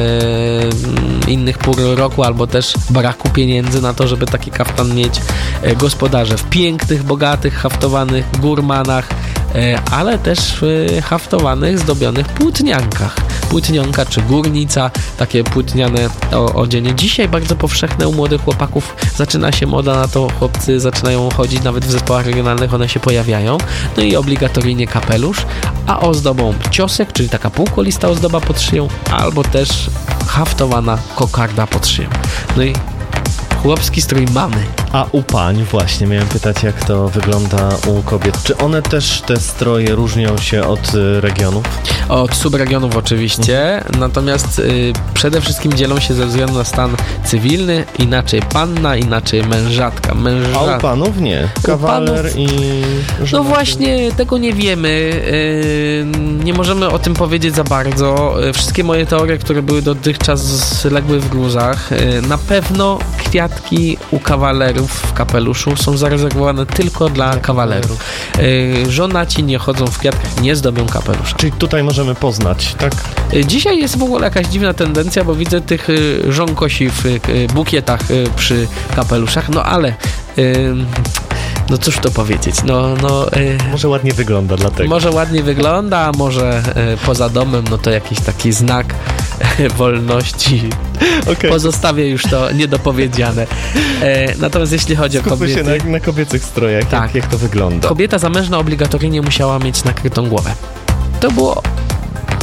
S7: e, innych pór roku, albo też braku pieniędzy na to, żeby taki kaftan mieć. E, gospodarze w pięknych, bogatych, haftowanych górmanach, e, ale też w haftowanych, zdobionych płótniankach. Płótnionka czy górnica, takie płótniane o, odzienie. Dzisiaj bardzo powszechne u młodych chłopaków. Zaczyna się moda na to, chłopcy zaczynają chodzić, nawet w zespołach regionalnych one się pojawiają. No i obligatoryjnie kapelusz, a ozdobą ciosek, czyli taka półkolista ozdoba pod szyją, albo też haftowana kokarda pod szyją. No i chłopski strój mamy.
S4: A u pań właśnie miałem pytać, jak to wygląda u kobiet. Czy one też, te stroje, różnią się od y, regionów?
S7: Od subregionów oczywiście, mhm. natomiast y, przede wszystkim dzielą się ze względu na stan cywilny, inaczej panna, inaczej mężatka. Męża...
S4: A u panów nie? Kawaler
S7: panów...
S4: i...
S7: Żonaty. No właśnie, tego nie wiemy. Y, nie możemy o tym powiedzieć za bardzo. Y, wszystkie moje teorie, które były dotychczas legły w gruzach, y, na pewno kwiatki u kawalerów w kapeluszu są zarezerwowane tylko dla kawalerów. Yy, żonaci nie chodzą w kwiatkach, nie zdobią kapelusza.
S4: Czyli tutaj możemy poznać, tak?
S7: Yy, dzisiaj jest w ogóle jakaś dziwna tendencja, bo widzę tych yy, żonkosi w yy, bukietach yy, przy kapeluszach, no ale yy, no cóż to powiedzieć, no... no yy,
S4: może ładnie wygląda dlatego.
S7: Może ładnie wygląda, a może yy, poza domem, no to jakiś taki znak yy, wolności. Okay. Pozostawię już to niedopowiedziane. E, natomiast jeśli chodzi
S4: Skupmy
S7: o kobiety...
S4: się na, na kobiecych strojach,
S7: tak.
S4: jak, jak to wygląda.
S7: Kobieta zamężna obligatoryjnie musiała mieć nakrytą głowę. To było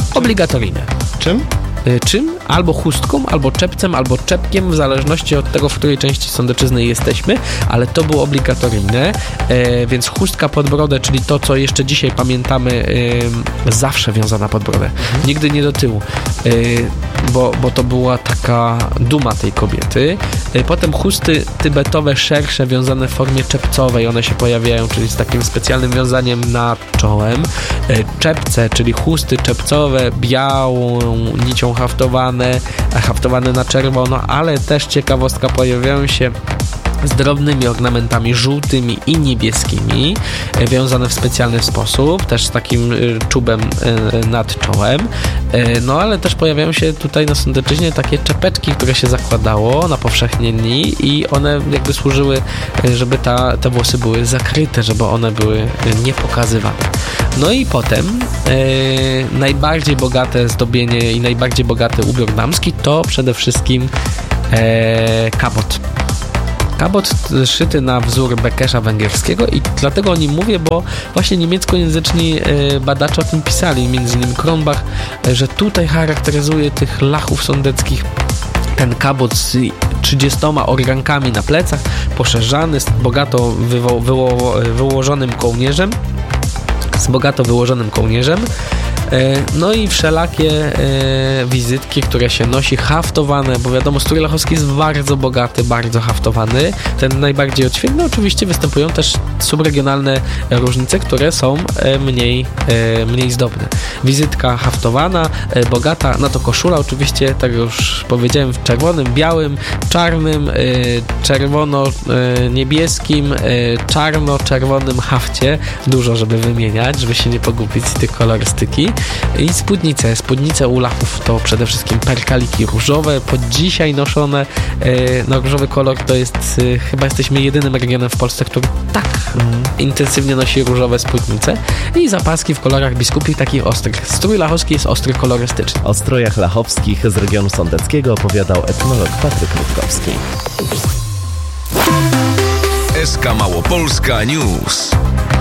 S7: Obligatoryjne.
S1: Czym?
S7: Czym? Albo chustką, albo czepcem, albo czepkiem, w zależności od tego, w której części Sądeczyzny jesteśmy, ale to było obligatoryjne, e, więc chustka pod brodę, czyli to, co jeszcze dzisiaj pamiętamy, e, zawsze wiązana pod brodę. Mhm. Nigdy nie do tyłu, e, bo, bo to była taka duma tej kobiety. E, potem chusty tybetowe, szersze, wiązane w formie czepcowej, one się pojawiają, czyli z takim specjalnym wiązaniem nad czołem. E, czepce, czyli chusty czepcowe, białą nicią haftowane, haftowane na czerwono, ale też ciekawostka, pojawiają się z drobnymi ornamentami żółtymi i niebieskimi, wiązane w specjalny sposób, też z takim czubem nad czołem. No ale też pojawiają się tutaj na Sądeczyźnie takie czepeczki, które się zakładało na powszechnie dni i one jakby służyły, żeby ta, te włosy były zakryte, żeby one były niepokazywane. No i potem e, najbardziej bogate zdobienie i najbardziej bogaty ubiór damski to przede wszystkim e, kabot. Kabot szyty na wzór bekesza węgierskiego i dlatego o nim mówię, bo właśnie niemieckojęzyczni badacze o tym pisali, między innymi Kronbach, że tutaj charakteryzuje tych lachów sądeckich ten kabot z trzydziestoma organkami na plecach, poszerzany, z bogato wywo- wyło- wyłożonym kołnierzem, z bogato wyłożonym kołnierzem. No i wszelakie e, wizytki, które się nosi, haftowane, bo wiadomo, strój lachowski jest bardzo bogaty, bardzo haftowany. Ten najbardziej odświętny. Oczywiście występują też subregionalne różnice, które są e, mniej, e, mniej zdobne. Wizytka haftowana, e, bogata, no to koszula oczywiście, tak już powiedziałem, w czerwonym, białym, czarnym, e, czerwono-niebieskim, e, czarno-czerwonym hafcie. Dużo, żeby wymieniać, żeby się nie pogubić z tych kolorystyki. I spódnice. Spódnice u lachów to przede wszystkim perkaliki różowe, pod dzisiaj noszone. No, różowy kolor to jest, chyba jesteśmy jedynym regionem w Polsce, który tak mm. intensywnie nosi różowe spódnice. I zapaski w kolorach biskupich, takich ostrych. Strój lachowski jest ostry kolorystycznie.
S4: O strojach lachowskich z regionu sądeckiego opowiadał etnolog Patryk Rutkowski.
S8: S K Małopolska News.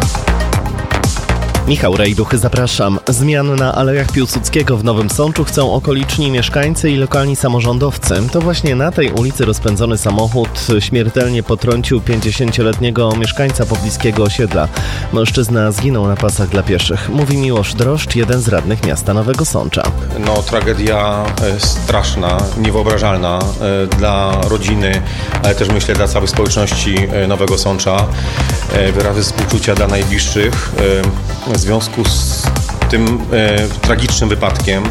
S4: Michał Rejduch, zapraszam. Zmian na Alejach Piłsudskiego w Nowym Sączu chcą okoliczni mieszkańcy i lokalni samorządowcy. To właśnie na tej ulicy rozpędzony samochód śmiertelnie potrącił pięćdziesięcioletniego mieszkańca pobliskiego osiedla. Mężczyzna zginął na pasach dla pieszych. Mówi Miłosz Droszcz, jeden z radnych miasta Nowego Sącza.
S9: No, tragedia straszna, niewyobrażalna dla rodziny, ale też myślę dla całej społeczności Nowego Sącza. Wyrazy współczucia dla najbliższych. W związku z tym e, tragicznym wypadkiem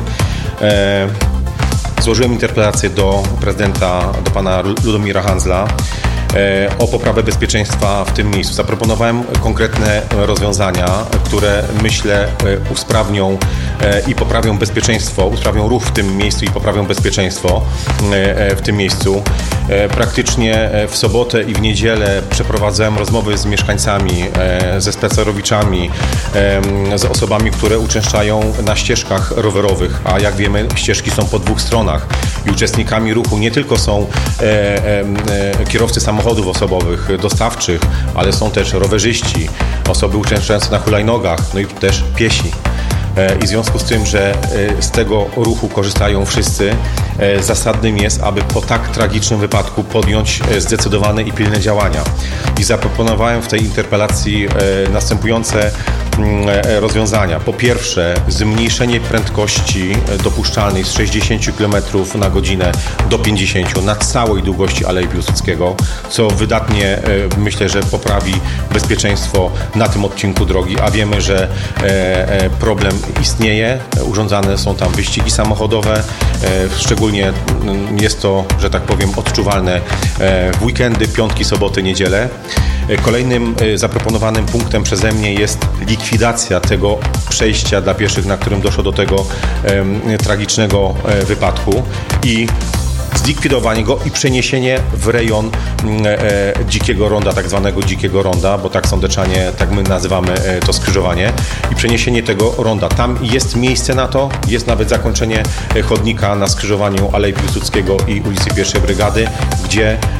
S9: e, złożyłem interpelację do prezydenta, do pana Ludomira Handzla e, o poprawę bezpieczeństwa w tym miejscu. Zaproponowałem konkretne rozwiązania, które myślę e, usprawnią e, i poprawią bezpieczeństwo, usprawnią ruch w tym miejscu i poprawią bezpieczeństwo e, w tym miejscu. E, praktycznie w sobotę i w niedzielę przeprowadzałem rozmowy z mieszkańcami, e, ze spacerowiczami, e, z osobami, które uczęszczają na ścieżkach rowerowych, a jak wiemy, ścieżki są po dwóch stronach i uczestnikami ruchu nie tylko są e, e, e, kierowcy samochodów osobowych, dostawczych, ale są też rowerzyści, osoby uczęszczające na hulajnogach, no i też piesi. I w związku z tym, że z tego ruchu korzystają wszyscy, zasadnym jest, aby po tak tragicznym wypadku podjąć zdecydowane i pilne działania. I zaproponowałem w tej interpelacji następujące rozwiązania. Po pierwsze, zmniejszenie prędkości dopuszczalnej z sześćdziesiąt kilometrów na godzinę do pięćdziesięciu na całej długości Alei Piłsudskiego, co wydatnie, myślę, że poprawi bezpieczeństwo na tym odcinku drogi, a wiemy, że problem istnieje, urządzane są tam wyścigi samochodowe, szczególnie jest to, że tak powiem, odczuwalne w weekendy, piątki, soboty, niedzielę. Kolejnym zaproponowanym punktem przeze mnie jest likwidacja tego przejścia dla pieszych, na którym doszło do tego e, tragicznego e, wypadku i zlikwidowanie go i przeniesienie w rejon e, dzikiego ronda, tak zwanego dzikiego ronda, bo tak sądeczanie, tak my nazywamy e, to skrzyżowanie, i przeniesienie tego ronda. Tam jest miejsce na to, jest nawet zakończenie chodnika na skrzyżowaniu Alei Piłsudskiego i ulicy Pierwszej Brygady, gdzie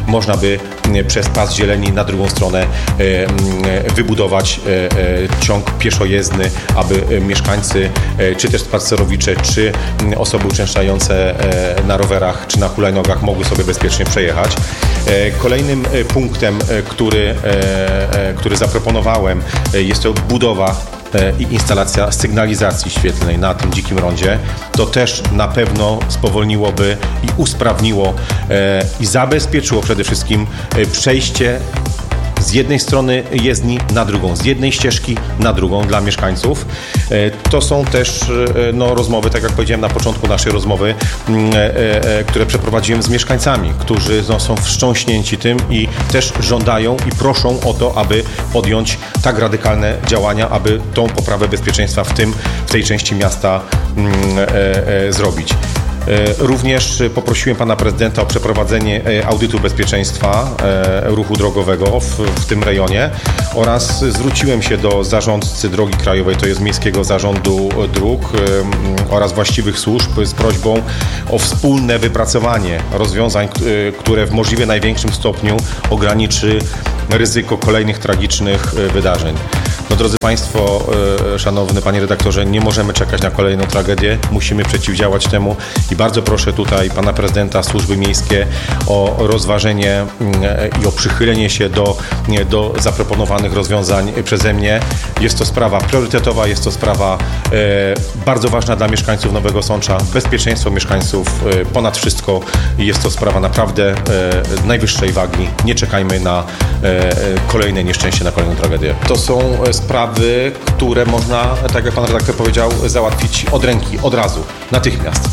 S9: można by przez pas zieleni na drugą stronę wybudować ciąg pieszojezdny, aby mieszkańcy, czy też spacerowicze, czy osoby uczęszczające na rowerach, czy na hulajnogach mogły sobie bezpiecznie przejechać. Kolejnym punktem, który, który zaproponowałem, jest to budowa i instalacja sygnalizacji świetlnej na tym dzikim rondzie. To też na pewno spowolniłoby i usprawniło i zabezpieczyło przede wszystkim przejście z jednej strony jezdni na drugą, z jednej ścieżki na drugą dla mieszkańców. To są też no, rozmowy, tak jak powiedziałem na początku naszej rozmowy, które przeprowadziłem z mieszkańcami, którzy no, są wstrząśnięci tym i też żądają i proszą o to, aby podjąć tak radykalne działania, aby tą poprawę bezpieczeństwa w, tym, w tej części miasta mm, e, e, zrobić. Również poprosiłem pana prezydenta o przeprowadzenie audytu bezpieczeństwa ruchu drogowego w, w tym rejonie oraz zwróciłem się do zarządcy drogi krajowej, to jest Miejskiego Zarządu Dróg oraz właściwych służb z prośbą o wspólne wypracowanie rozwiązań, które w możliwie największym stopniu ograniczy ryzyko kolejnych tragicznych wydarzeń. No drodzy Państwo, szanowny Panie redaktorze, nie możemy czekać na kolejną tragedię, musimy przeciwdziałać temu i bardzo proszę tutaj Pana Prezydenta, służby miejskie o rozważenie i o przychylenie się do, do zaproponowanych rozwiązań przeze mnie. Jest to sprawa priorytetowa, jest to sprawa bardzo ważna dla mieszkańców Nowego Sącza, bezpieczeństwo mieszkańców ponad wszystko i jest to sprawa naprawdę najwyższej wagi. Nie czekajmy na kolejne nieszczęście, na kolejną tragedię. To są sprawy, które można, tak jak pan redaktor powiedział, załatwić od ręki, od razu, natychmiast.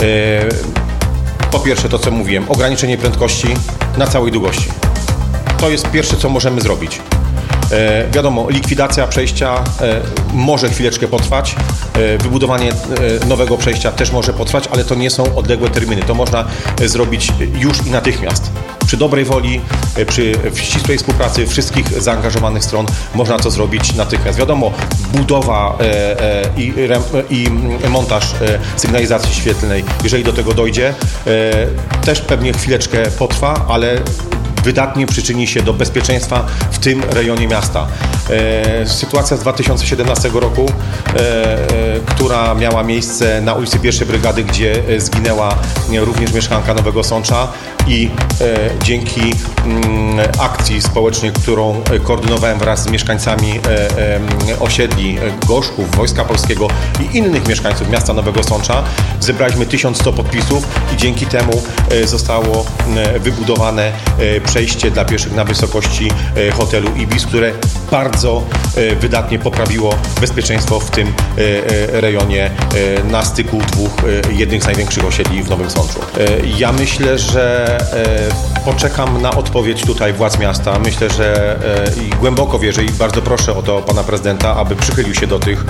S9: Po pierwsze to, co mówiłem, ograniczenie prędkości na całej długości. To jest pierwsze, co możemy zrobić. E, wiadomo, likwidacja przejścia e, może chwileczkę potrwać, e, wybudowanie e, nowego przejścia też może potrwać, ale to nie są odległe terminy. To można e, zrobić już i natychmiast. Przy dobrej woli, e, przy ścisłej współpracy wszystkich zaangażowanych stron można to zrobić natychmiast. Wiadomo, budowa e, e, i, re, i montaż e, sygnalizacji świetlnej, jeżeli do tego dojdzie, e, też pewnie chwileczkę potrwa, ale wydatnie przyczyni się do bezpieczeństwa w tym rejonie miasta. E, sytuacja z dwa tysiące siedemnastego roku, e, e, która miała miejsce na ulicy Pierwszej Brygady, gdzie zginęła również mieszkanka Nowego Sącza i e, dzięki m, akcji społecznej, którą koordynowałem wraz z mieszkańcami e, e, osiedli Gorzków, Wojska Polskiego i innych mieszkańców miasta Nowego Sącza, zebraliśmy tysiąc sto podpisów i dzięki temu e, zostało e, wybudowane e, przejście dla pieszych na wysokości hotelu Ibis, które bardzo wydatnie poprawiło bezpieczeństwo w tym rejonie na styku dwóch jednych z największych osiedli w Nowym Sączu. Ja myślę, że poczekam na odpowiedź tutaj władz miasta. Myślę, że i głęboko wierzę i bardzo proszę o to pana prezydenta, aby przychylił się do tych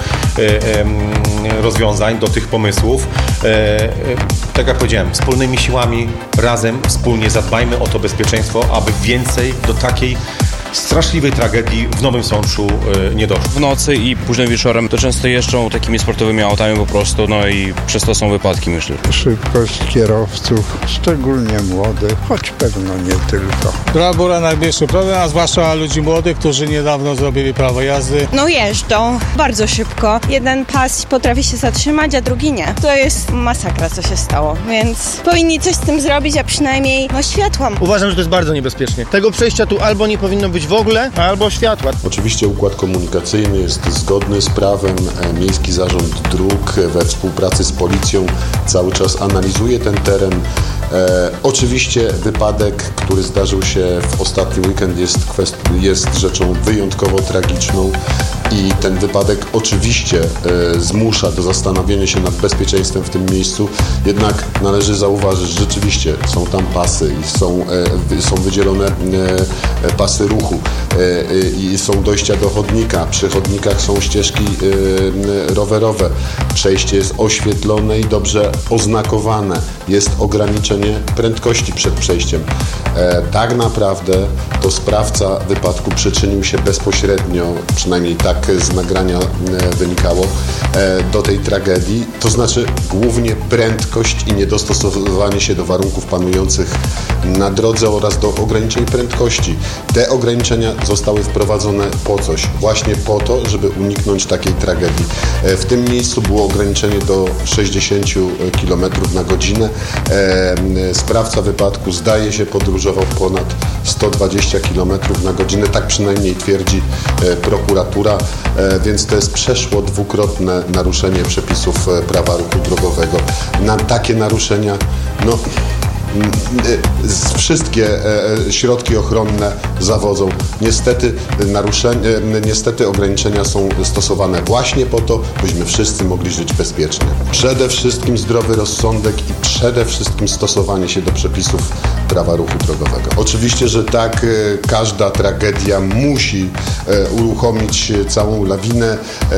S9: rozwiązań, do tych pomysłów. Tak jak powiedziałem, wspólnymi siłami, razem, wspólnie zadbajmy o to bezpieczeństwo, aby więcej do takiej straszliwej tragedii w Nowym Sączu y, nie doszło.
S10: W nocy i późnym wieczorem to często jeżdżą takimi sportowymi autami po prostu, no i przez to są wypadki, myślę.
S11: Szybkość kierowców, szczególnie młodych, choć pewno nie tylko.
S12: Bravura największy problem, a zwłaszcza ludzi młodych, którzy niedawno zrobili prawo jazdy.
S13: No jeżdżą bardzo szybko. Jeden pas potrafi się zatrzymać, a drugi nie. To jest masakra, co się stało, więc powinni coś z tym zrobić, a przynajmniej no światła.
S14: Uważam, że to jest bardzo niebezpiecznie. Tego przejścia tu albo nie powinno być w ogóle, albo światła.
S15: Oczywiście układ komunikacyjny jest zgodny z prawem. Miejski Zarząd Dróg we współpracy z policją cały czas analizuje ten teren. E, oczywiście wypadek, który zdarzył się w ostatni weekend jest, kwest- jest rzeczą wyjątkowo tragiczną i ten wypadek oczywiście e, zmusza do zastanowienia się nad bezpieczeństwem w tym miejscu, jednak należy zauważyć, że rzeczywiście są tam pasy i są, e, są wydzielone e, pasy ruchu e, e, i są dojścia do chodnika, przy chodnikach są ścieżki e, rowerowe, przejście jest oświetlone i dobrze oznakowane, jest ograniczenie prędkości przed przejściem. E, tak naprawdę to sprawca wypadku przyczynił się bezpośrednio, przynajmniej tak z nagrania e, wynikało, e, do tej tragedii, to znaczy głównie prędkość i niedostosowanie się do warunków panujących na drodze oraz do ograniczeń prędkości. Te ograniczenia zostały wprowadzone po coś? Właśnie po to, żeby uniknąć takiej tragedii. W tym miejscu było ograniczenie do sześćdziesiąt kilometrów na godzinę. Sprawca wypadku zdaje się podróżował ponad sto dwadzieścia kilometrów na godzinę, tak przynajmniej twierdzi prokuratura, więc to jest przeszło dwukrotne naruszenie przepisów prawa ruchu drogowego. Na takie naruszenia, no, wszystkie środki ochronne zawodzą. Niestety, naruszenia, niestety ograniczenia są stosowane właśnie po to, byśmy wszyscy mogli żyć bezpiecznie. Przede wszystkim zdrowy rozsądek i przede wszystkim stosowanie się do przepisów prawa ruchu drogowego. Oczywiście, że tak, każda tragedia musi uruchomić całą lawinę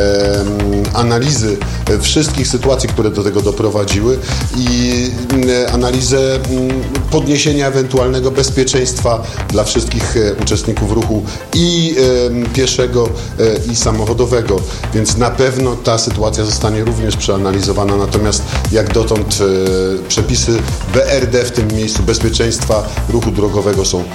S15: analizy wszystkich sytuacji, które do tego doprowadziły i analizę podniesienia ewentualnego bezpieczeństwa dla wszystkich uczestników ruchu i pieszego, i samochodowego. Więc na pewno ta sytuacja zostanie również przeanalizowana. Natomiast jak dotąd przepisy B R D w tym miejscu bezpieczeństwa ruchu drogowego są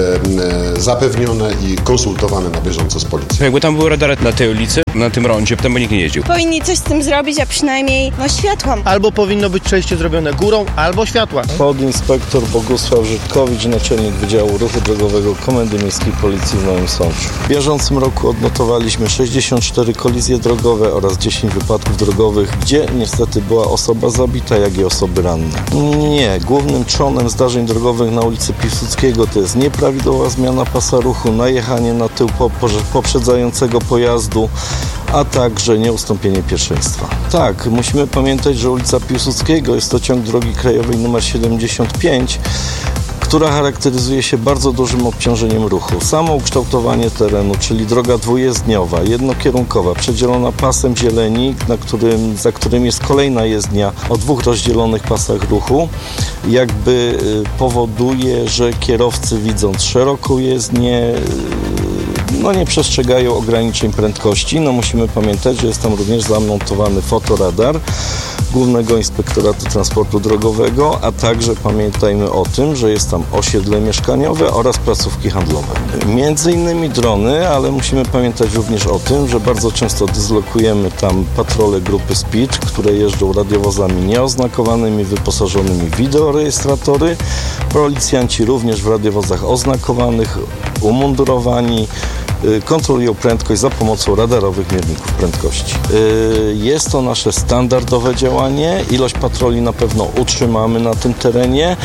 S15: zapewnione i konsultowane na bieżąco z policją.
S10: Jakby tam były radary na tej ulicy, na tym rondzie, tam by nikt nie jeździł.
S13: Powinni coś z tym zrobić, a przynajmniej no światła.
S14: Albo powinno być przejście zrobione górą, albo światła.
S16: Podinspektor Bogusław Żydkowicz, naczelnik Wydziału Ruchu Drogowego Komendy Miejskiej Policji w Nowym Sączu. W bieżącym roku odnotowaliśmy sześćdziesiąt cztery kolizje drogowe oraz dziesięć wypadków drogowych, gdzie niestety była osoba zabita, jak i osoby ranne. Nie, głównym trzonem zdarzeń drogowych na ulicy Piłsudskiego to jest nieprawidłowa zmiana pasa ruchu, najechanie na tył poprzedzającego pojazdu, a także nieustąpienie pierwszeństwa. Tak, musimy pamiętać, że ulica Piłsudskiego jest to ciąg drogi krajowej nr siedemdziesiąt pięć, która charakteryzuje się bardzo dużym obciążeniem ruchu. Samo ukształtowanie terenu, czyli droga dwujezdniowa, jednokierunkowa, przedzielona pasem zieleni, na którym, za którym jest kolejna jezdnia o dwóch rozdzielonych pasach ruchu, jakby powoduje, że kierowcy, widząc szeroką jezdnię, no nie przestrzegają ograniczeń prędkości. No musimy pamiętać, że jest tam również zamontowany fotoradar Głównego Inspektoratu Transportu Drogowego, a także pamiętajmy o tym, że jest tam osiedle mieszkaniowe oraz placówki handlowe. Między innymi drony, ale musimy pamiętać również o tym, że bardzo często dyslokujemy tam patrole grupy Speed, które jeżdżą radiowozami nieoznakowanymi, wyposażonymi w wideorejestratory. Policjanci również w radiowozach oznakowanych, umundurowani, kontrolują prędkość za pomocą radarowych mierników prędkości. Jest to nasze standardowe działanie. Ilość patroli na pewno utrzymamy na tym terenie.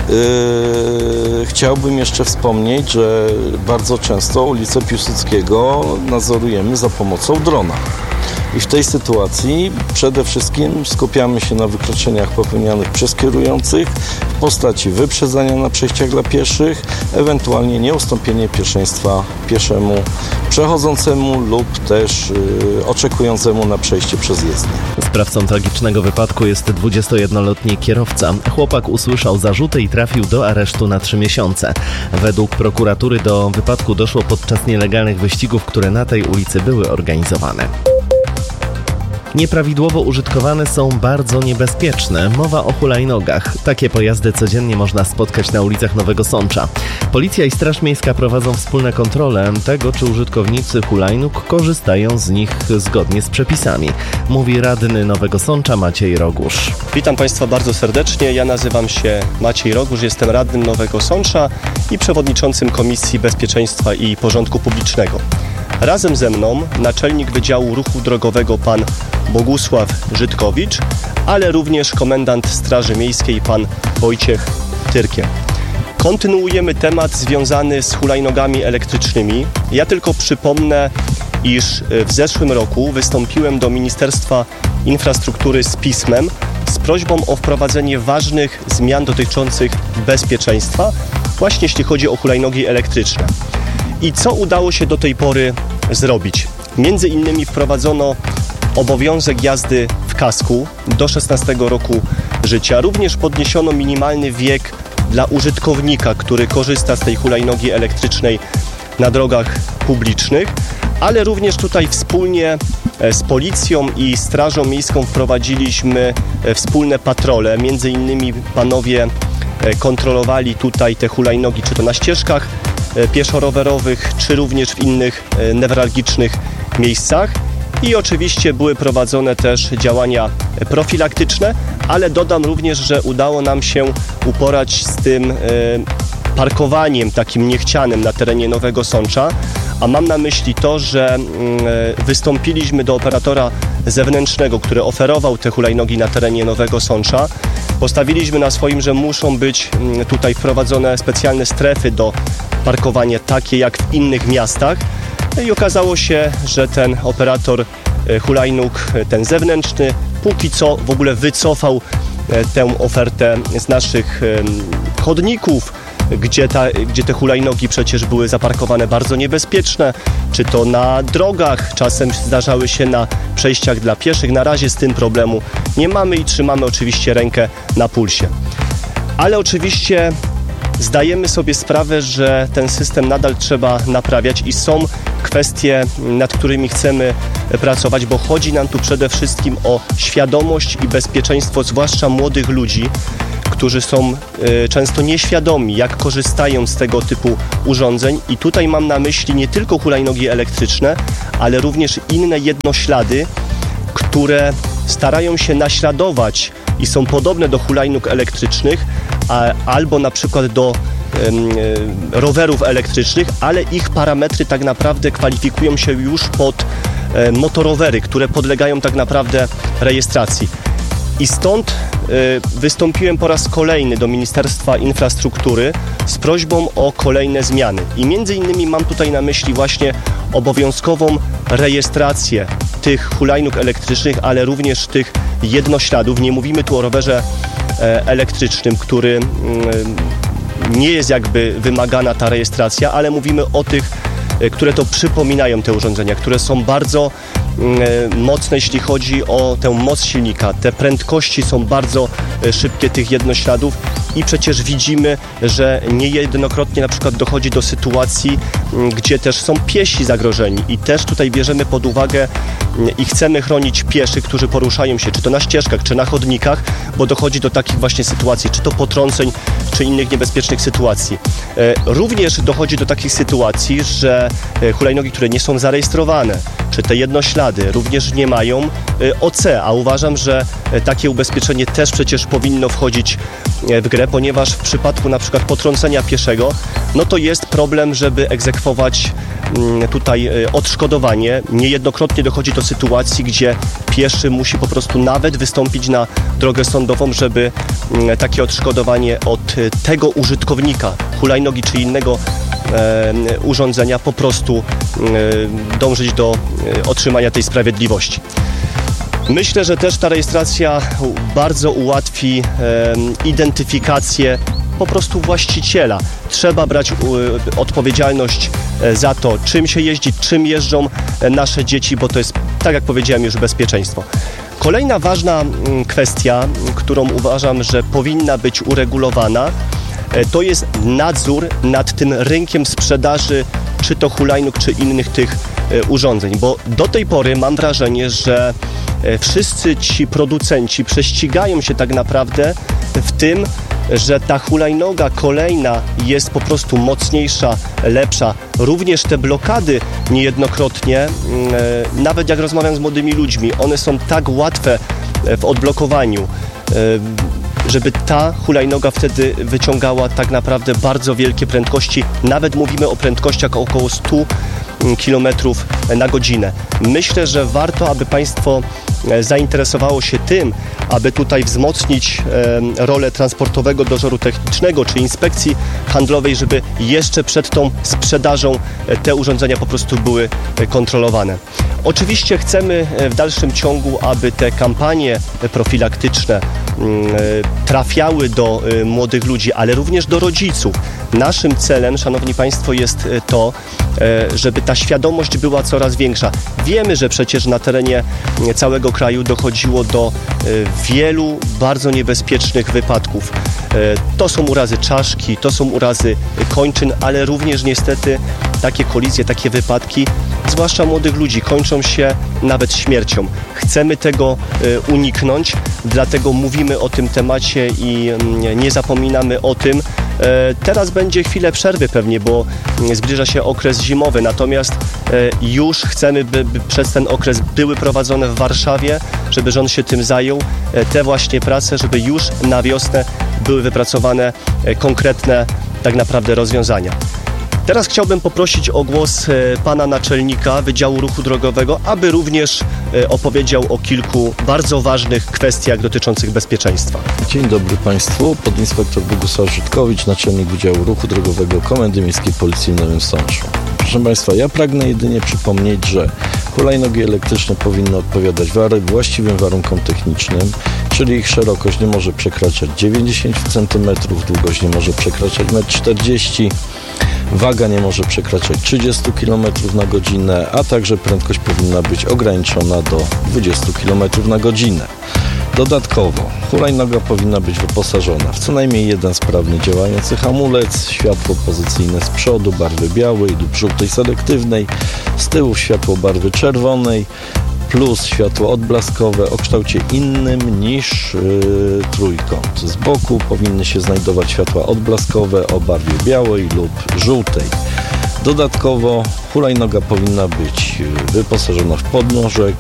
S16: Chciałbym jeszcze wspomnieć, że bardzo często ulicę Piłsudskiego nadzorujemy za pomocą drona. I w tej sytuacji przede wszystkim skupiamy się na wykroczeniach popełnianych przez kierujących w postaci wyprzedzania na przejściach dla pieszych, ewentualnie nieustąpienie pierwszeństwa pieszemu przechodzącemu lub też yy, oczekującemu na przejście przez jezdnię.
S4: Sprawcą tragicznego wypadku jest dwudziestojednoletni kierowca. Chłopak usłyszał zarzuty i trafił do aresztu na trzy miesiące. Według prokuratury do wypadku doszło podczas nielegalnych wyścigów, które na tej ulicy były organizowane. Nieprawidłowo użytkowane są bardzo niebezpieczne. Mowa o hulajnogach. Takie pojazdy codziennie można spotkać na ulicach Nowego Sącza. Policja i Straż Miejska prowadzą wspólne kontrole tego, czy użytkownicy hulajnóg korzystają z nich zgodnie z przepisami. Mówi radny Nowego Sącza Maciej Rogusz.
S17: Witam Państwa bardzo serdecznie. Ja nazywam się Maciej Rogusz, jestem radnym Nowego Sącza i przewodniczącym Komisji Bezpieczeństwa i Porządku Publicznego. Razem ze mną naczelnik Wydziału Ruchu Drogowego pan Bogusław Żydkowicz, ale również komendant Straży Miejskiej pan Wojciech Tyrkiel. Kontynuujemy temat związany z hulajnogami elektrycznymi. Ja tylko przypomnę, iż w zeszłym roku wystąpiłem do Ministerstwa Infrastruktury z pismem z prośbą o wprowadzenie ważnych zmian dotyczących bezpieczeństwa, właśnie jeśli chodzi o hulajnogi elektryczne. I co udało się do tej pory zrobić? Między innymi wprowadzono obowiązek jazdy w kasku do szesnastego roku życia. Również podniesiono minimalny wiek dla użytkownika, który korzysta z tej hulajnogi elektrycznej na drogach publicznych, ale również tutaj wspólnie z Policją i Strażą Miejską wprowadziliśmy wspólne patrole. Między innymi panowie kontrolowali tutaj te hulajnogi, czy to na ścieżkach pieszo-rowerowych, czy również w innych newralgicznych miejscach. I oczywiście były prowadzone też działania profilaktyczne, ale dodam również, że udało nam się uporać z tym parkowaniem takim niechcianym na terenie Nowego Sącza, a mam na myśli to, że wystąpiliśmy do operatora zewnętrznego, który oferował te hulajnogi na terenie Nowego Sącza. Postawiliśmy na swoim, że muszą być tutaj wprowadzone specjalne strefy do parkowania, takie jak w innych miastach. I okazało się, że ten operator hulajnóg, ten zewnętrzny, póki co w ogóle wycofał tę ofertę z naszych chodników, gdzie, ta, gdzie te hulajnogi przecież były zaparkowane bardzo niebezpieczne, czy to na drogach, czasem zdarzały się na przejściach dla pieszych. Na razie z tym problemu nie mamy i trzymamy oczywiście rękę na pulsie. Ale oczywiście zdajemy sobie sprawę, że ten system nadal trzeba naprawiać i są kwestie, nad którymi chcemy pracować, bo chodzi nam tu przede wszystkim o świadomość i bezpieczeństwo, zwłaszcza młodych ludzi, którzy są y, często nieświadomi, jak korzystają z tego typu urządzeń. I tutaj mam na myśli nie tylko hulajnogi elektryczne, ale również inne jednoślady, które starają się naśladować i są podobne do hulajnóg elektrycznych, a, albo na przykład do y, rowerów elektrycznych, ale ich parametry tak naprawdę kwalifikują się już pod y, motorowery, które podlegają tak naprawdę rejestracji. I stąd y, wystąpiłem po raz kolejny do Ministerstwa Infrastruktury z prośbą o kolejne zmiany. I między innymi mam tutaj na myśli właśnie obowiązkową rejestrację tych hulajnóg elektrycznych, ale również tych jednośladów. Nie mówimy tu o rowerze e, elektrycznym, który e, nie jest jakby wymagana ta rejestracja, ale mówimy o tych, e, które to przypominają te urządzenia, które są bardzo e, mocne, jeśli chodzi o tę moc silnika. Te prędkości są bardzo e, szybkie tych jednośladów i przecież widzimy, że niejednokrotnie na przykład dochodzi do sytuacji, m, gdzie też są piesi zagrożeni i też tutaj bierzemy pod uwagę m, i chcemy chronić pieszych, którzy poruszają się czy to na ścieżkach, czy na chodnikach, bo dochodzi do takich właśnie sytuacji, czy to potrąceń, czy innych niebezpiecznych sytuacji. E, również dochodzi do takich sytuacji, że e, hulajnogi, które nie są zarejestrowane, czy te jednoślady również nie mają e, O C, a uważam, że e, takie ubezpieczenie też przecież powinno wchodzić e, w grę, ponieważ w przypadku na przykład potrącenia pieszego, no to jest problem, żeby egzekwować m, tutaj e, odszkodowanie. Niejednokrotnie dochodzi do sytuacji, gdzie pieszy musi po prostu nawet wystąpić na drogę sądową, żeby m, takie odszkodowanie od e, tego użytkownika hulajnogi czy innego e, urządzenia po prostu e, dążyć do e, otrzymania tej sprawiedliwości. Myślę, że też ta rejestracja bardzo ułatwi e, identyfikację po prostu właściciela. Trzeba brać e, odpowiedzialność e, za to, czym się jeździ, czym jeżdżą e, nasze dzieci, bo to jest, tak jak powiedziałem, już bezpieczeństwo. Kolejna ważna m, kwestia, którą uważam, że powinna być uregulowana, e, to jest nadzór nad tym rynkiem sprzedaży, czy to hulajnóg, czy innych tych e, urządzeń, bo do tej pory mam wrażenie, że wszyscy ci producenci prześcigają się tak naprawdę w tym, że ta hulajnoga kolejna jest po prostu mocniejsza, lepsza. Również te blokady niejednokrotnie, nawet jak rozmawiam z młodymi ludźmi, one są tak łatwe w odblokowaniu, żeby ta hulajnoga wtedy wyciągała tak naprawdę bardzo wielkie prędkości. Nawet mówimy o prędkościach około sto kilometrów na godzinę. Myślę, że warto, aby państwo zainteresowało się tym, aby tutaj wzmocnić e, rolę Transportowego Dozoru Technicznego czy Inspekcji Handlowej, żeby jeszcze przed tą sprzedażą te urządzenia po prostu były kontrolowane. Oczywiście chcemy w dalszym ciągu, aby te kampanie profilaktyczne trafiały do młodych ludzi, ale również do rodziców. Naszym celem, szanowni państwo, jest to, żeby ta świadomość była coraz większa. Wiemy, że przecież na terenie całego kraju dochodziło do wielu bardzo niebezpiecznych wypadków. To są urazy czaszki, to są urazy kończyn, ale również niestety takie kolizje, takie wypadki, zwłaszcza młodych ludzi, kończą się nawet śmiercią. Chcemy tego uniknąć, dlatego mówimy o tym temacie i nie zapominamy o tym. Teraz będzie chwilę przerwy pewnie, bo zbliża się okres zimowy, natomiast już chcemy, by, by przez ten okres były prowadzone w Warszawie, żeby rząd się tym zajął, te właśnie prace, żeby już na wiosnę były wypracowane konkretne tak naprawdę rozwiązania. Teraz chciałbym poprosić o głos pana naczelnika Wydziału Ruchu Drogowego, aby również opowiedział o kilku bardzo ważnych kwestiach dotyczących bezpieczeństwa.
S16: Dzień dobry Państwu, podinspektor Bogusław Żydkowicz, naczelnik Wydziału Ruchu Drogowego Komendy Miejskiej Policji w Nowym Sączu. Proszę Państwa, ja pragnę jedynie przypomnieć, że hulajnogi elektryczne powinny odpowiadać właściwym warunkom technicznym, czyli ich szerokość nie może przekraczać dziewięćdziesiąt centymetrów, długość nie może przekraczać metr czterdzieści m, waga nie może przekraczać trzydzieści kilometrów na godzinę, a także prędkość powinna być ograniczona do dwadzieścia kilometrów na godzinę. Dodatkowo hulajnoga powinna być wyposażona w co najmniej jeden sprawnie działający hamulec, światło pozycyjne z przodu barwy białej lub żółtej selektywnej, z tyłu światło barwy czerwonej, plus światło odblaskowe o kształcie innym niż yy, trójkąt. Z boku powinny się znajdować światła odblaskowe o barwie białej lub żółtej. Dodatkowo hulajnoga powinna być wyposażona w podnóżek